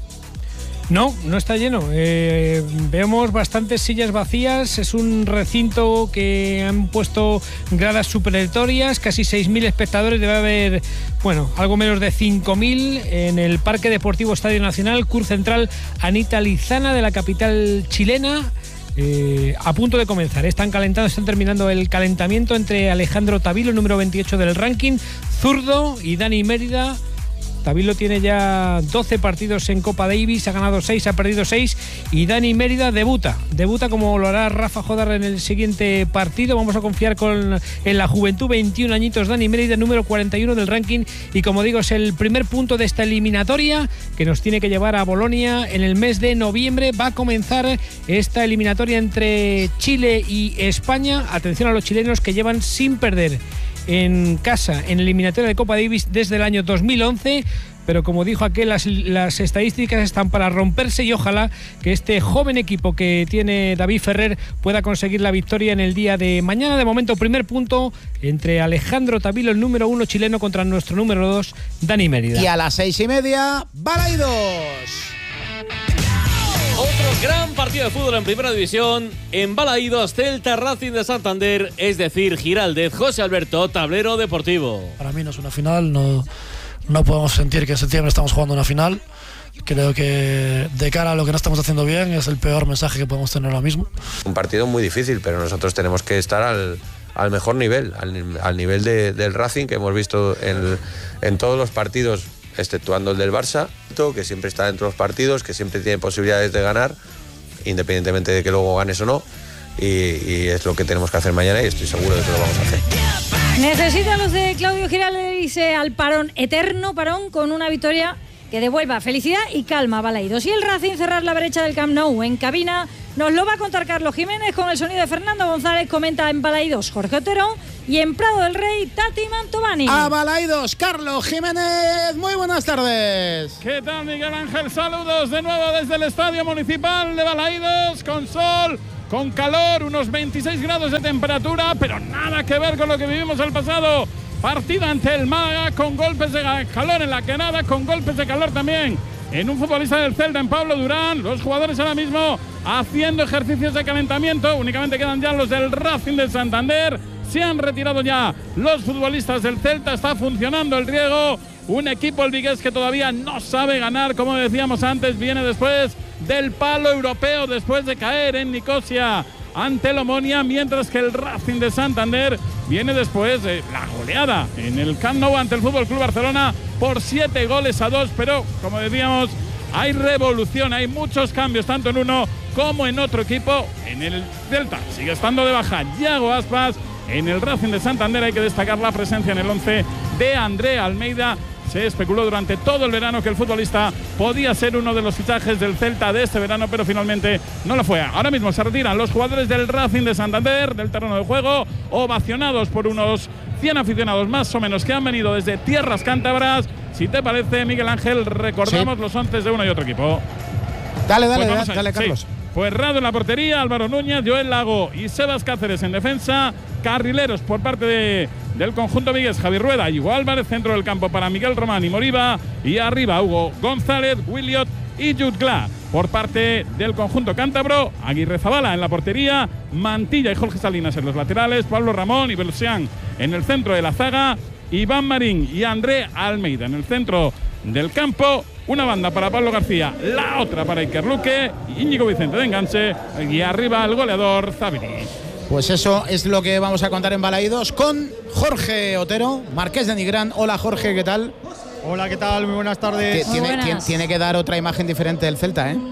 No, no está lleno. Eh, vemos bastantes sillas vacías. Es un recinto que han puesto gradas supletorias, casi seis mil espectadores. Debe haber, bueno, algo menos de cinco mil en el Parque Deportivo Estadio Nacional, Cur Central Anita Lizana de la capital chilena. Eh, a punto de comenzar, están calentando, están terminando el calentamiento entre Alejandro Tavilo, número veintiocho del ranking, zurdo, y Dani Mérida. Tavilo tiene ya doce partidos en Copa Davis, ha ganado seis, ha perdido seis, y Dani Mérida debuta, debuta como lo hará Rafa Jodar en el siguiente partido. Vamos a confiar con, en la juventud, veintiún añitos, Dani Mérida, número cuarenta y uno del ranking, y como digo, es el primer punto de esta eliminatoria que nos tiene que llevar a Bolonia en el mes de noviembre. Va a comenzar esta eliminatoria entre Chile y España. Atención a los chilenos, que llevan sin perder en casa en eliminatoria de Copa Davis desde el año dos mil once, pero como dijo aquel, las, las estadísticas están para romperse, y ojalá que este joven equipo que tiene David Ferrer pueda conseguir la victoria en el día de mañana. De momento, primer punto entre Alejandro Tavilo, el número uno chileno, contra nuestro número dos, Dani Mérida. Y a las seis y media, Balaidos. Otros Gran partido de fútbol en Primera División, en Balaídos, Celta Racing de Santander, es decir, Giraldez, José Alberto, tablero deportivo. Para mí no es una final, no, no podemos sentir que en septiembre estamos jugando una final. Creo que de cara a lo que no estamos haciendo bien es el peor mensaje que podemos tener ahora mismo. Un partido muy difícil, pero nosotros tenemos que estar al, al mejor nivel, al, al nivel de, del Racing que hemos visto en, en todos los partidos, exceptuando el del Barça, que siempre está dentro de los partidos, que siempre tiene posibilidades de ganar, independientemente de que luego ganes o no, y, y es lo que tenemos que hacer mañana y estoy seguro de que lo vamos a hacer. Necesitan los de Claudio Giraldez irse al parón, eterno parón, con una victoria que devuelva felicidad y calma a Balaídos. Y el Racing cerrar la brecha del Camp Nou. En cabina nos lo va a contar Carlos Jiménez con el sonido de Fernando González. Comenta en Balaídos Jorge Otero y en Prado del Rey Tati Mantovani. A Balaídos, Carlos Jiménez. Muy buenas tardes. ¿Qué tal, Miguel Ángel? Saludos de nuevo desde el Estadio Municipal de Balaídos, con sol, con calor, unos veintiséis grados de temperatura, pero nada que ver con lo que vivimos el pasado partido ante el Málaga, con golpes de calor en la quedada, con golpes de calor también en un futbolista del Celta, en Pablo Durán. Los jugadores ahora mismo haciendo ejercicios de calentamiento. Únicamente quedan ya los del Racing de Santander. Se han retirado ya los futbolistas del Celta. Está funcionando el riego. Un equipo, el vigués, que todavía no sabe ganar, como decíamos antes. Viene después del palo europeo, después de caer en Nicosia ante el Omonia, mientras que el Racing de Santander viene después de la goleada en el Camp Nou ante el F C Barcelona por siete goles a dos. Pero, como decíamos, hay revolución, hay muchos cambios, tanto en uno como en otro equipo. En el Celta sigue estando de baja Yago Aspas. En el Racing de Santander hay que destacar la presencia en el once de André Almeida. Se especuló durante todo el verano que el futbolista podía ser uno de los fichajes del Celta de este verano, pero finalmente no lo fue. Ahora mismo se retiran los jugadores del Racing de Santander del terreno de juego, ovacionados por unos cien aficionados más o menos que han venido desde tierras cántabras. Si te parece, Miguel Ángel, recordamos sí. los once de uno y otro equipo. Dale, dale, pues dale, dale, Carlos. Sí. Pues Rado en la portería, Álvaro Núñez, Joel Lago y Sebas Cáceres en defensa. Carrileros por parte de, del conjunto vigués, Javi Rueda y Hugo Álvarez. Centro del campo para Miguel Román y Moriba. Y arriba Hugo González, Williot y Jutgla. Por parte del conjunto cántabro, Aguirre Zabala en la portería, Mantilla y Jorge Salinas en los laterales, Pablo Ramón y Belusián en el centro de la zaga, Iván Marín y André Almeida en el centro del campo. Una banda para Pablo García, la otra para Iker Luque, Íñigo Vicente de enganche y arriba el goleador Zabini. Pues eso es lo que vamos a contar en Balaídos con Jorge Otero, Marqués de Nigrán. Hola Jorge, ¿qué tal? Hola, ¿qué tal? Muy buenas tardes. Muy tiene, buenas. Tiene que dar otra imagen diferente del Celta, ¿eh?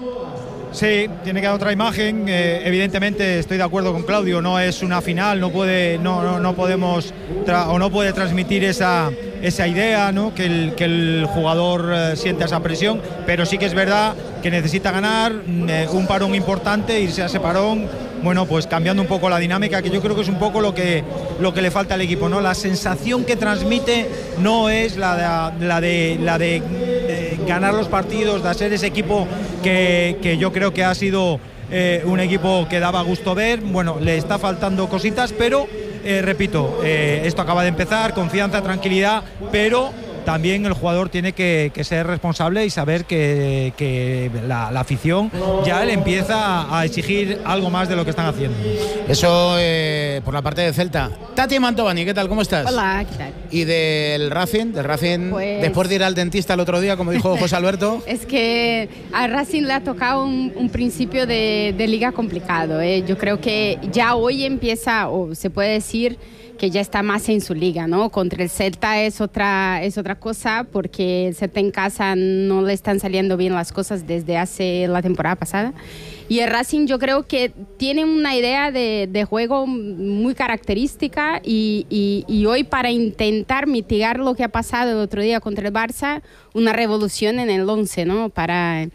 Sí, tiene que dar otra imagen. Eh, evidentemente estoy de acuerdo con Claudio, no es una final, no puede, no, no, no podemos o no puede transmitir esa, esa idea, ¿no? que, el, que el jugador eh, sienta esa presión, pero sí que es verdad que necesita ganar eh, un parón importante, irse a ese parón, bueno, pues cambiando un poco la dinámica, que yo creo que es un poco lo que, lo que le falta al equipo, ¿no? La sensación que transmite no es la de, la de, la de eh, ganar los partidos, de ser ese equipo que, que yo creo que ha sido eh, un equipo que daba gusto ver. Bueno, le está faltando cositas, pero eh, repito, eh, esto acaba de empezar, confianza, tranquilidad, pero también el jugador tiene que, que ser responsable y saber que, que la, la afición ya le empieza a exigir algo más de lo que están haciendo. Eso eh, por la parte de Celta. Tati Mantovani, ¿qué tal? ¿Cómo estás? Hola, ¿qué tal? Y del Racing, del Racing, pues... después de ir al dentista el otro día, como dijo José Alberto. Es que a Racing le ha tocado un, un principio de, de liga complicado. ¿eh? Yo creo que ya hoy empieza, o se puede decir, que ya está más en su liga, ¿no? Contra el Celta es otra, es otra cosa, porque el Celta en casa no le están saliendo bien las cosas desde hace la temporada pasada. Y el Racing yo creo que tiene una idea de, de juego muy característica y, y, y hoy, para intentar mitigar lo que ha pasado el otro día contra el Barça, una revolución en el once, ¿no? Para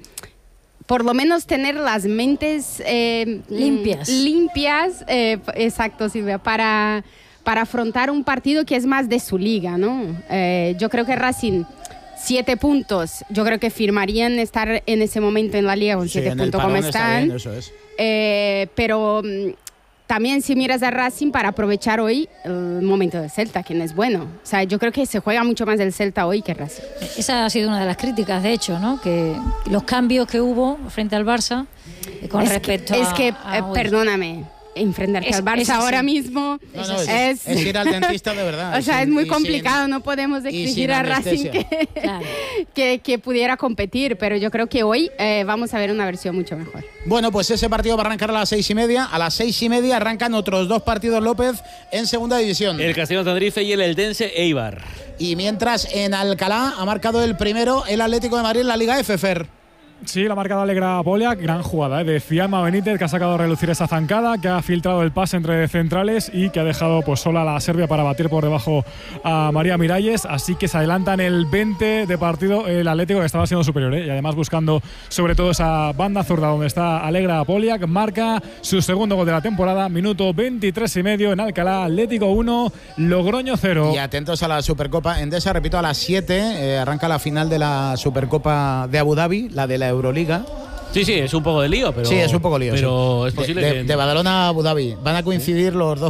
por lo menos tener las mentes eh, limpias. Limpias, eh, exacto, Silvia, para... para afrontar un partido que es más de su liga, ¿no? Eh, yo creo que Racing, siete puntos, yo creo que firmarían estar en ese momento en la liga con siete sí, puntos como están. Está bien, eso es. Eh, pero también si miras a Racing, para aprovechar hoy el momento del Celta, que no es bueno. O sea, yo creo que se juega mucho más del Celta hoy que Racing. Esa ha sido una de las críticas, de hecho, ¿no? Que los cambios que hubo frente al Barça Con es respecto que, a, es que a eh, perdóname, enfrentarte Es- al Barça es así. ahora mismo No, no, es, es, es ir al dentista de verdad. o y sea, sin- es muy y sin- complicado, no podemos y exigir sin a Racing anestesia. que, que, que pudiera competir, pero yo creo que hoy eh, vamos a ver una versión mucho mejor. Bueno, pues ese partido va a arrancar a las seis y media. A las seis y media arrancan otros dos partidos, López, en segunda división. El Castellón Tenerife y el Eldense Eibar. Y mientras en Alcalá ha marcado el primero el Atlético de Madrid en la Liga F, Fer. Sí, la ha marcado Alegra Poliak, gran jugada ¿eh? de Fiamma Benítez, que ha sacado a relucir esa zancada, que ha filtrado el pase entre centrales y que ha dejado pues sola a la Serbia para batir por debajo a María Miralles. Así que se adelanta en el veinte de partido el Atlético, que estaba siendo superior ¿eh? y además buscando sobre todo esa banda zurda donde está Alegra Poliak. Marca su segundo gol de la temporada, minuto veintitrés y medio en Alcalá. Atlético uno, Logroño cero. Y atentos a la Supercopa Endesa, repito, a las siete eh, arranca la final de la Supercopa de Abu Dhabi, la de la Euroliga. Sí, sí, es un poco de lío, pero. Sí, es un poco lío. Pero sí. es posible de, que. de Badalona a Abu Dhabi. Van a coincidir los dos